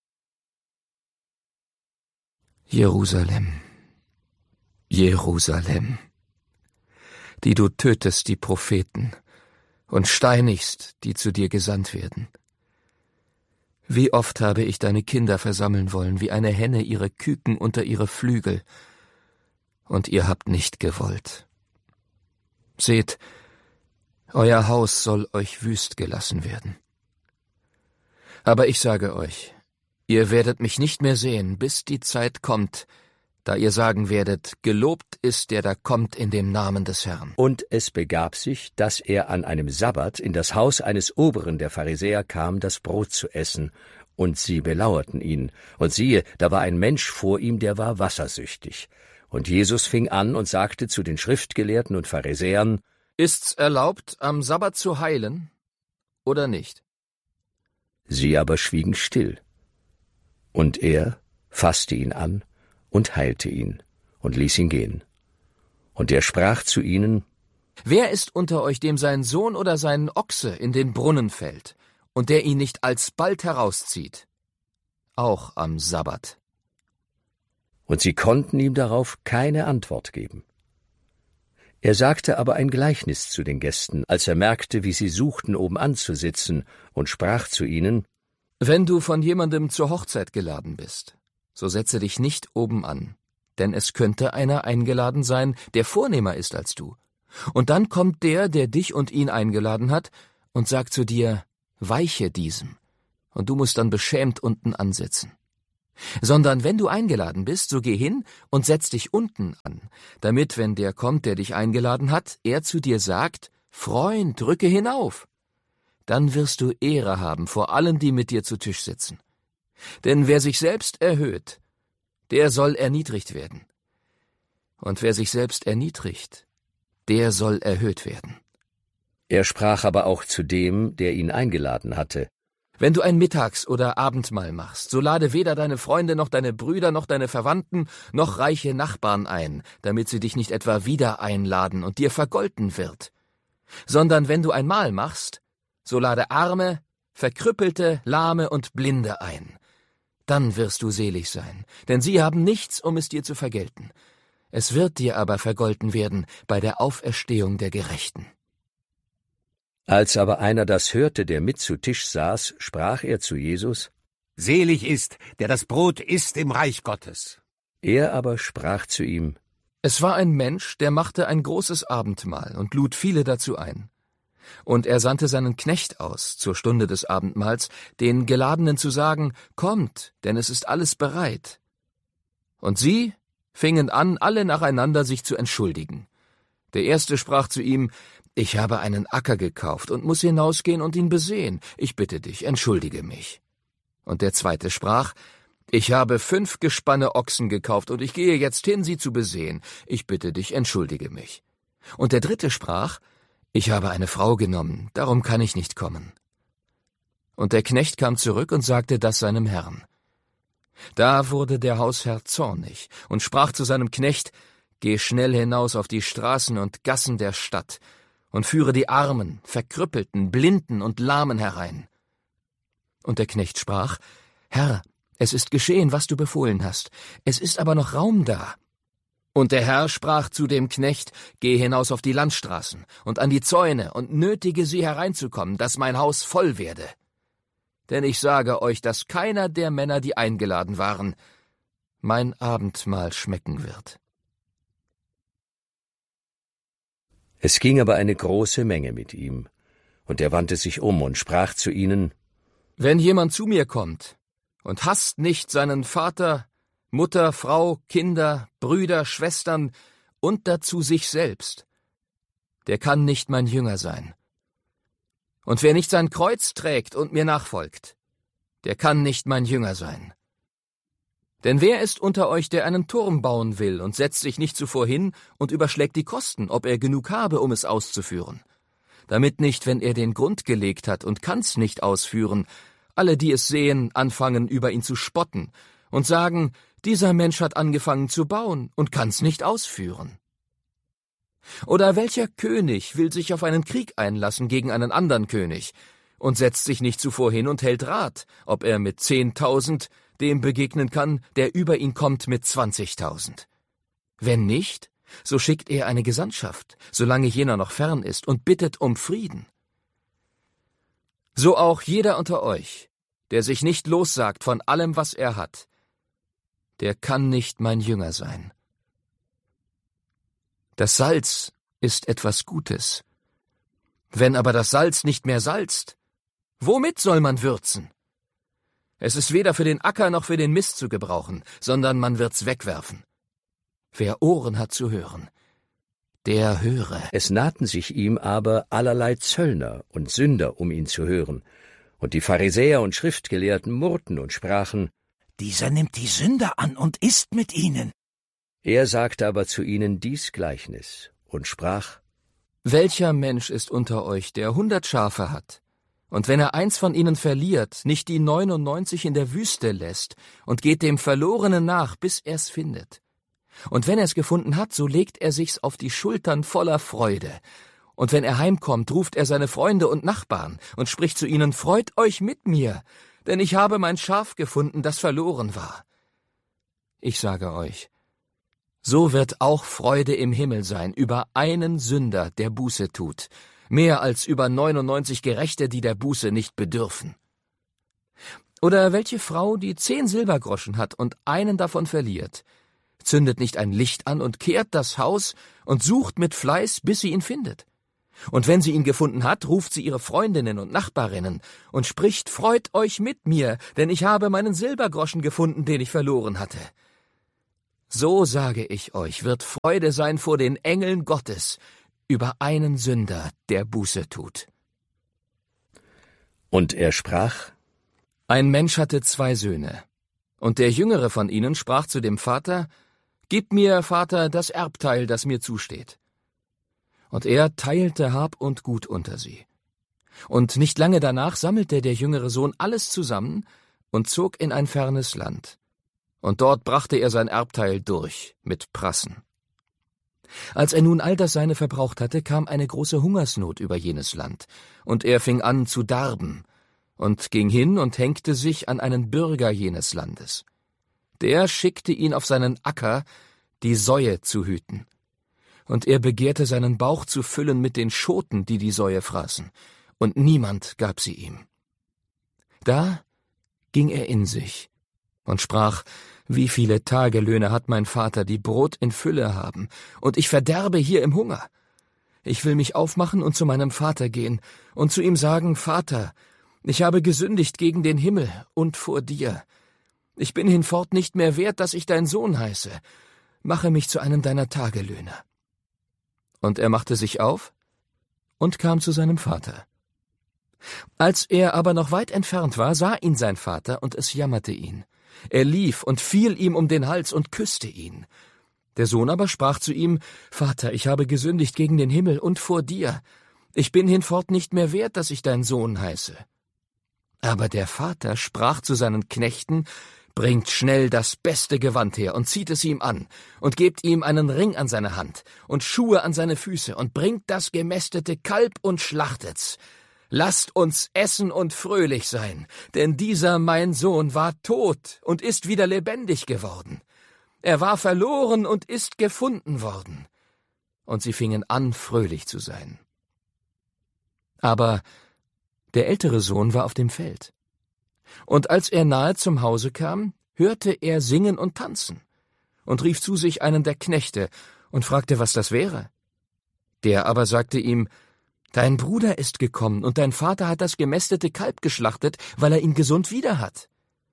Jerusalem, Jerusalem, die du tötest die Propheten und steinigst, die zu dir gesandt werden. Wie oft habe ich deine Kinder versammeln wollen, wie eine Henne ihre Küken unter ihre Flügel, und ihr habt nicht gewollt. Seht, euer Haus soll euch wüst gelassen werden. Aber ich sage euch, ihr werdet mich nicht mehr sehen, bis die Zeit kommt, da ihr sagen werdet: Gelobt ist der da kommt in dem Namen des Herrn. Und es begab sich, dass er an einem Sabbat in das Haus eines Oberen der Pharisäer kam, das Brot zu essen, und sie belauerten ihn. Und siehe, da war ein Mensch vor ihm, der war wassersüchtig. Und Jesus fing an und sagte zu den Schriftgelehrten und Pharisäern: Ist's erlaubt, am Sabbat zu heilen oder nicht? Sie aber schwiegen still. Und er fasste ihn an und heilte ihn und ließ ihn gehen. Und er sprach zu ihnen: Wer ist unter euch, dem sein Sohn oder sein Ochse in den Brunnen fällt, und der ihn nicht alsbald herauszieht? Auch am Sabbat. Und sie konnten ihm darauf keine Antwort geben. Er sagte aber ein Gleichnis zu den Gästen, als er merkte, wie sie suchten, obenan zu sitzen, und sprach zu ihnen: Wenn du von jemandem zur Hochzeit geladen bist, so setze dich nicht oben an, denn es könnte einer eingeladen sein, der vornehmer ist als du. Und dann kommt der, der dich und ihn eingeladen hat, und sagt zu dir, weiche diesem, und du musst dann beschämt unten ansitzen. Sondern wenn du eingeladen bist, so geh hin und setz dich unten an, damit, wenn der kommt, der dich eingeladen hat, er zu dir sagt, Freund, rücke hinauf. Dann wirst du Ehre haben vor allen, die mit dir zu Tisch sitzen. Denn wer sich selbst erhöht, der soll erniedrigt werden. Und wer sich selbst erniedrigt, der soll erhöht werden. Er sprach aber auch zu dem, der ihn eingeladen hatte. Wenn du ein Mittags- oder Abendmahl machst, so lade weder deine Freunde noch deine Brüder noch deine Verwandten noch reiche Nachbarn ein, damit sie dich nicht etwa wieder einladen und dir vergolten wird. Sondern wenn du ein Mahl machst, so lade Arme, Verkrüppelte, Lahme und Blinde ein. Dann wirst du selig sein, denn sie haben nichts, um es dir zu vergelten. Es wird dir aber vergolten werden bei der Auferstehung der Gerechten. Als aber einer das hörte, der mit zu Tisch saß, sprach er zu Jesus, Selig ist, der das Brot isst im Reich Gottes. Er aber sprach zu ihm, Es war ein Mensch, der machte ein großes Abendmahl und lud viele dazu ein. Und er sandte seinen Knecht aus, zur Stunde des Abendmahls, den Geladenen zu sagen, Kommt, denn es ist alles bereit. Und sie fingen an, alle nacheinander sich zu entschuldigen. Der erste sprach zu ihm, Ich habe einen Acker gekauft und muss hinausgehen und ihn besehen. Ich bitte dich, entschuldige mich. Und der zweite sprach, Ich habe fünf Gespanne Ochsen gekauft und ich gehe jetzt hin, sie zu besehen. Ich bitte dich, entschuldige mich. Und der dritte sprach, Ich habe eine Frau genommen, darum kann ich nicht kommen. Und der Knecht kam zurück und sagte das seinem Herrn. Da wurde der Hausherr zornig und sprach zu seinem Knecht, Geh schnell hinaus auf die Straßen und Gassen der Stadt und führe die Armen, Verkrüppelten, Blinden und Lahmen herein. Und der Knecht sprach, Herr, es ist geschehen, was du befohlen hast, es ist aber noch Raum da. Und der Herr sprach zu dem Knecht, Geh hinaus auf die Landstraßen und an die Zäune und nötige sie hereinzukommen, dass mein Haus voll werde. Denn ich sage euch, dass keiner der Männer, die eingeladen waren, mein Abendmahl schmecken wird. Es ging aber eine große Menge mit ihm, und er wandte sich um und sprach zu ihnen, Wenn jemand zu mir kommt und hasst nicht seinen Vater, Mutter, Frau, Kinder, Brüder, Schwestern und dazu sich selbst, der kann nicht mein Jünger sein. Und wer nicht sein Kreuz trägt und mir nachfolgt, der kann nicht mein Jünger sein. Denn wer ist unter euch, der einen Turm bauen will und setzt sich nicht zuvor hin und überschlägt die Kosten, ob er genug habe, um es auszuführen? Damit nicht, wenn er den Grund gelegt hat und kann's nicht ausführen, alle, die es sehen, anfangen, über ihn zu spotten und sagen, dieser Mensch hat angefangen zu bauen und kann's nicht ausführen. Oder welcher König will sich auf einen Krieg einlassen gegen einen anderen König und setzt sich nicht zuvor hin und hält Rat, ob er mit zehntausend dem begegnen kann, der über ihn kommt mit zwanzigtausend. Wenn nicht, so schickt er eine Gesandtschaft, solange jener noch fern ist, und bittet um Frieden. So auch jeder unter euch, der sich nicht lossagt von allem, was er hat, der kann nicht mein Jünger sein. Das Salz ist etwas Gutes. Wenn aber das Salz nicht mehr salzt, womit soll man würzen? Es ist weder für den Acker noch für den Mist zu gebrauchen, sondern man wird's wegwerfen. Wer Ohren hat zu hören, der höre. Es nahten sich ihm aber allerlei Zöllner und Sünder, um ihn zu hören. Und die Pharisäer und Schriftgelehrten murrten und sprachen, Dieser nimmt die Sünder an und isst mit ihnen. Er sagte aber zu ihnen dies Gleichnis und sprach, Welcher Mensch ist unter euch, der hundert Schafe hat, und wenn er eins von ihnen verliert, nicht die neunundneunzig in der Wüste lässt und geht dem Verlorenen nach, bis er's findet? Und wenn er's gefunden hat, so legt er sich's auf die Schultern voller Freude. Und wenn er heimkommt, ruft er seine Freunde und Nachbarn und spricht zu ihnen, Freut euch mit mir, denn ich habe mein Schaf gefunden, das verloren war. Ich sage euch, so wird auch Freude im Himmel sein über einen Sünder, der Buße tut, mehr als über neunundneunzig Gerechte, die der Buße nicht bedürfen. Oder welche Frau, die zehn Silbergroschen hat und einen davon verliert, Zündet nicht ein Licht an und kehrt das Haus und sucht mit Fleiß, bis sie ihn findet. Und wenn sie ihn gefunden hat, ruft sie ihre Freundinnen und Nachbarinnen und spricht, »Freut euch mit mir, denn ich habe meinen Silbergroschen gefunden, den ich verloren hatte.« So sage ich euch, wird Freude sein vor den Engeln Gottes über einen Sünder, der Buße tut. Und er sprach: Ein Mensch hatte zwei Söhne, und der jüngere von ihnen sprach zu dem Vater: »Gib mir, Vater, das Erbteil, das mir zusteht.« Und er teilte Hab und Gut unter sie. Und nicht lange danach sammelte der jüngere Sohn alles zusammen und zog in ein fernes Land. Und dort brachte er sein Erbteil durch mit Prassen. Als er nun all das Seine verbraucht hatte, kam eine große Hungersnot über jenes Land, und er fing an zu darben und ging hin und hängte sich an einen Bürger jenes Landes. Der schickte ihn auf seinen Acker, die Säue zu hüten. Und er begehrte seinen Bauch zu füllen mit den Schoten, die die Säue fraßen, und niemand gab sie ihm. Da ging er in sich und sprach: Wie viele Tagelöhne hat mein Vater, die Brot in Fülle haben, und ich verderbe hier im Hunger. Ich will mich aufmachen und zu meinem Vater gehen und zu ihm sagen: Vater, ich habe gesündigt gegen den Himmel und vor dir. Ich bin hinfort nicht mehr wert, dass ich dein Sohn heiße. Mache mich zu einem deiner Tagelöhner. Und er machte sich auf und kam zu seinem Vater. Als er aber noch weit entfernt war, sah ihn sein Vater, und es jammerte ihn. Er lief und fiel ihm um den Hals und küsste ihn. Der Sohn aber sprach zu ihm: Vater, ich habe gesündigt gegen den Himmel und vor dir. Ich bin hinfort nicht mehr wert, dass ich dein Sohn heiße. Aber der Vater sprach zu seinen Knechten: Bringt schnell das beste Gewand her und zieht es ihm an und gebt ihm einen Ring an seine Hand und Schuhe an seine Füße und bringt das gemästete Kalb und schlachtet's. Lasst uns essen und fröhlich sein, denn dieser mein Sohn war tot und ist wieder lebendig geworden. Er war verloren und ist gefunden worden. Und sie fingen an, fröhlich zu sein. Aber der ältere Sohn war auf dem Feld. Und als er nahe zum Hause kam, hörte er singen und tanzen und rief zu sich einen der Knechte und fragte, was das wäre. Der aber sagte ihm: Dein Bruder ist gekommen, und dein Vater hat das gemästete Kalb geschlachtet, weil er ihn gesund wieder hat.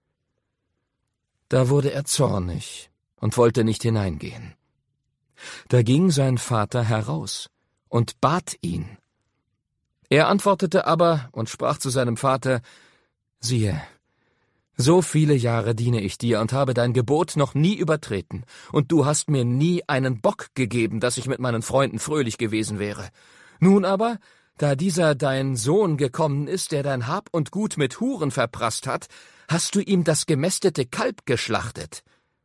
Da wurde er zornig und wollte nicht hineingehen. Da ging sein Vater heraus und bat ihn. Er antwortete aber und sprach zu seinem Vater: Siehe, so viele Jahre diene ich dir und habe dein Gebot noch nie übertreten, und du hast mir nie einen Bock gegeben, dass ich mit meinen Freunden fröhlich gewesen wäre. Nun aber, da dieser dein Sohn gekommen ist, der dein Hab und Gut mit Huren verprasst hat, hast du ihm das gemästete Kalb geschlachtet.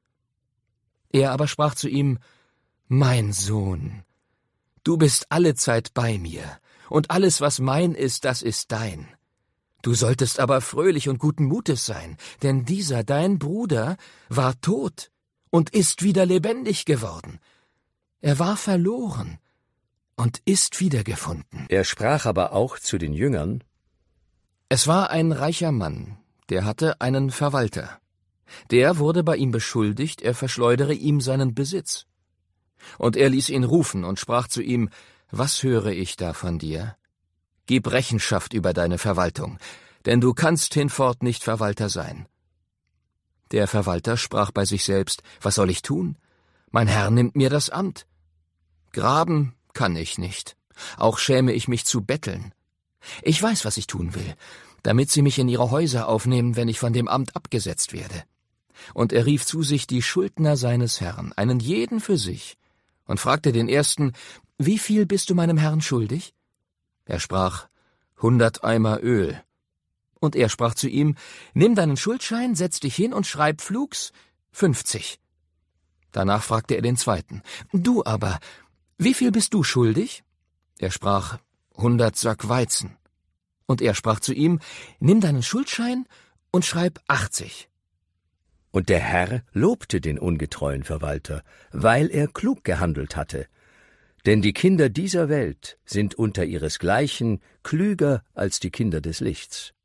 Er aber sprach zu ihm: Mein Sohn, du bist allezeit bei mir, und alles, was mein ist, das ist dein. Du solltest aber fröhlich und guten Mutes sein, denn dieser dein Bruder war tot und ist wieder lebendig geworden. Er war verloren und ist wiedergefunden. Er sprach aber auch zu den Jüngern: Es war ein reicher Mann, der hatte einen Verwalter. Der wurde bei ihm beschuldigt, er verschleudere ihm seinen Besitz. Und er ließ ihn rufen und sprach zu ihm: Was höre ich da von dir? Gib Rechenschaft über deine Verwaltung, denn du kannst hinfort nicht Verwalter sein. Der Verwalter sprach bei sich selbst: Was soll ich tun? Mein Herr nimmt mir das Amt. Graben kann ich nicht, auch schäme ich mich zu betteln. Ich weiß, was ich tun will, damit sie mich in ihre Häuser aufnehmen, wenn ich von dem Amt abgesetzt werde. Und er rief zu sich die Schuldner seines Herrn, einen jeden für sich, und fragte den ersten: Wie viel bist du meinem Herrn schuldig? Er sprach: Hundert Eimer Öl. Und er sprach zu ihm: Nimm deinen Schuldschein, setz dich hin und schreib flugs fünfzig. Danach fragte er den zweiten: Du aber, wie viel bist du schuldig? Er sprach: Hundert Sack Weizen. Und er sprach zu ihm: Nimm deinen Schuldschein und schreib achtzig. Und der Herr lobte den ungetreuen Verwalter, weil er klug gehandelt hatte. Denn die Kinder dieser Welt sind unter ihresgleichen klüger als die Kinder des Lichts.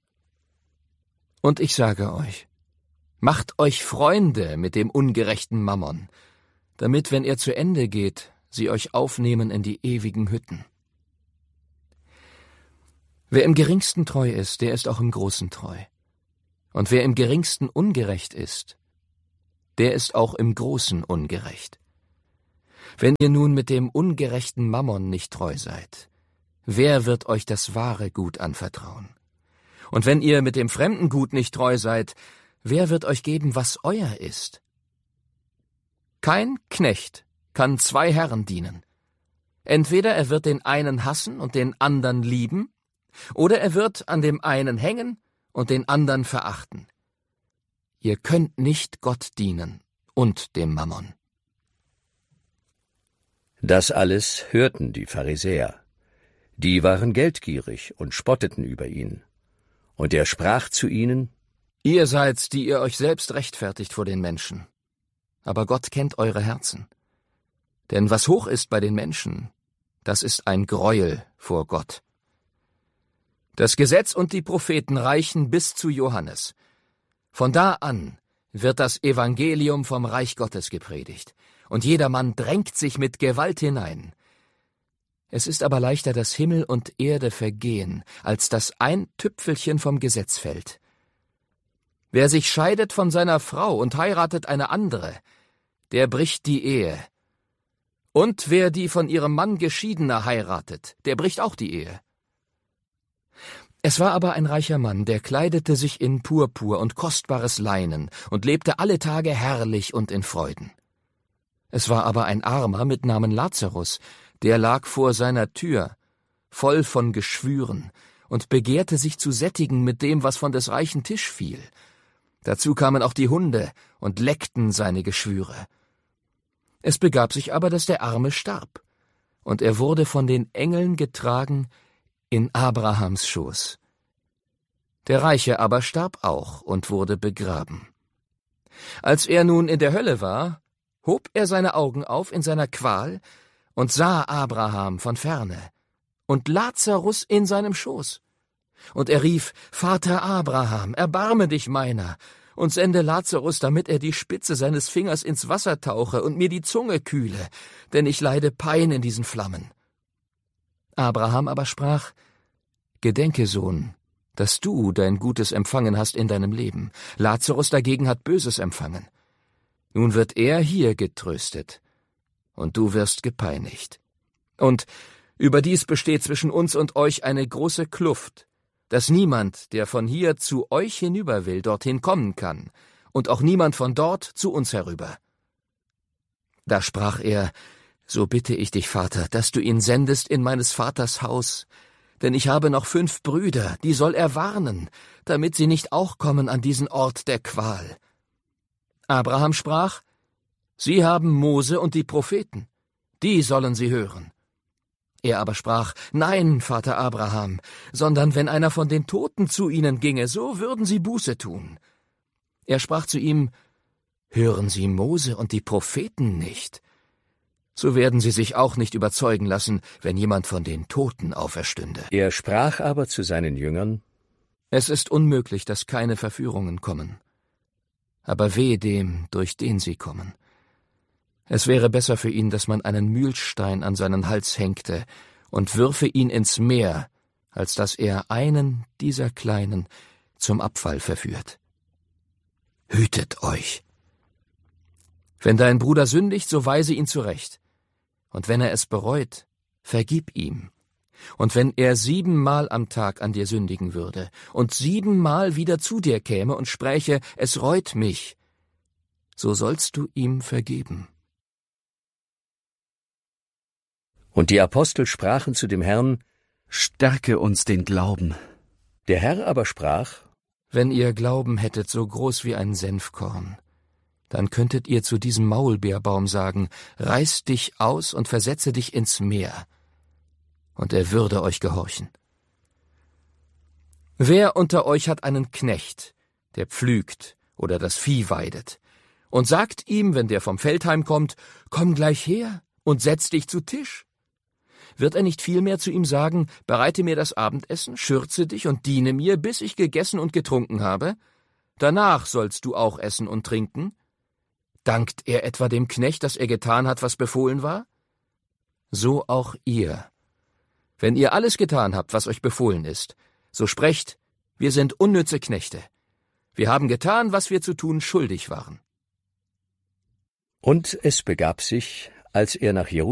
Und ich sage euch, macht euch Freunde mit dem ungerechten Mammon, damit, wenn er zu Ende geht, sie euch aufnehmen in die ewigen Hütten. Wer im Geringsten treu ist, der ist auch im Großen treu. Und wer im Geringsten ungerecht ist, der ist auch im Großen ungerecht. Wenn ihr nun mit dem ungerechten Mammon nicht treu seid, wer wird euch das wahre Gut anvertrauen? Und wenn ihr mit dem fremden Gut nicht treu seid, wer wird euch geben, was euer ist? Kein Knecht kann zwei Herren dienen. Entweder er wird den einen hassen und den anderen lieben, oder er wird an dem einen hängen und den anderen verachten. Ihr könnt nicht Gott dienen und dem Mammon. Das alles hörten die Pharisäer. Die waren geldgierig und spotteten über ihn. Und er sprach zu ihnen: Ihr seid's, die ihr euch selbst rechtfertigt vor den Menschen. Aber Gott kennt eure Herzen. Denn was hoch ist bei den Menschen, das ist ein Greuel vor Gott. Das Gesetz und die Propheten reichen bis zu Johannes. Von da an wird das Evangelium vom Reich Gottes gepredigt, und jedermann drängt sich mit Gewalt hinein. Es ist aber leichter, dass Himmel und Erde vergehen, als dass ein Tüpfelchen vom Gesetz fällt. Wer sich scheidet von seiner Frau und heiratet eine andere, der bricht die Ehe. Und wer die von ihrem Mann Geschiedene heiratet, der bricht auch die Ehe. Es war aber ein reicher Mann, der kleidete sich in Purpur und kostbares Leinen und lebte alle Tage herrlich und in Freuden. Es war aber ein Armer mit Namen Lazarus, der lag vor seiner Tür, voll von Geschwüren, und begehrte sich zu sättigen mit dem, was von des reichen Tisch fiel. Dazu kamen auch die Hunde und leckten seine Geschwüre. Es begab sich aber, dass der Arme starb, und er wurde von den Engeln getragen in Abrahams Schoß. Der Reiche aber starb auch und wurde begraben. Als er nun in der Hölle war, hob er seine Augen auf in seiner Qual und sah Abraham von ferne und Lazarus in seinem Schoß. Und er rief: Vater Abraham, erbarme dich meiner und sende Lazarus, damit er die Spitze seines Fingers ins Wasser tauche und mir die Zunge kühle, denn ich leide Pein in diesen Flammen. Abraham aber sprach: Gedenke, Sohn, dass du dein Gutes empfangen hast in deinem Leben. Lazarus dagegen hat Böses empfangen. Nun wird er hier getröstet, und du wirst gepeinigt. Und überdies besteht zwischen uns und euch eine große Kluft, dass niemand, der von hier zu euch hinüber will, dorthin kommen kann, und auch niemand von dort zu uns herüber. Da sprach er: So bitte ich dich, Vater, dass du ihn sendest in meines Vaters Haus, denn ich habe noch fünf Brüder, die soll er warnen, damit sie nicht auch kommen an diesen Ort der Qual. Abraham sprach: Sie haben Mose und die Propheten, die sollen sie hören. Er aber sprach: Nein, Vater Abraham, sondern wenn einer von den Toten zu ihnen ginge, so würden sie Buße tun. Er sprach zu ihm: Hören Sie Mose und die Propheten nicht? So werden sie sich auch nicht überzeugen lassen, wenn jemand von den Toten auferstünde. Er sprach aber zu seinen Jüngern: Es ist unmöglich, dass keine Verführungen kommen. Aber wehe dem, durch den sie kommen. Es wäre besser für ihn, dass man einen Mühlstein an seinen Hals hängte und würfe ihn ins Meer, als dass er einen dieser Kleinen zum Abfall verführt. Hütet euch! Wenn dein Bruder sündigt, so weise ihn zurecht. Und wenn er es bereut, vergib ihm. Und wenn er siebenmal am Tag an dir sündigen würde und siebenmal wieder zu dir käme und spräche: Es reut mich, so sollst du ihm vergeben. Und die Apostel sprachen zu dem Herrn: Stärke uns den Glauben. Der Herr aber sprach: Wenn ihr Glauben hättet so groß wie ein Senfkorn, dann könntet ihr zu diesem Maulbeerbaum sagen: Reiß dich aus und versetze dich ins Meer, und er würde euch gehorchen. Wer unter euch hat einen Knecht, der pflügt oder das Vieh weidet, und sagt ihm, wenn der vom Feld heimkommt: Komm gleich her und setz dich zu Tisch? Wird er nicht vielmehr zu ihm sagen: Bereite mir das Abendessen, schürze dich und diene mir, bis ich gegessen und getrunken habe? Danach sollst du auch essen und trinken. Dankt er etwa dem Knecht, dass er getan hat, was befohlen war? So auch ihr. Wenn ihr alles getan habt, was euch befohlen ist, so sprecht, wir sind unnütze Knechte. Wir haben getan, was wir zu tun schuldig waren. Und es begab sich, als er nach Jerusalem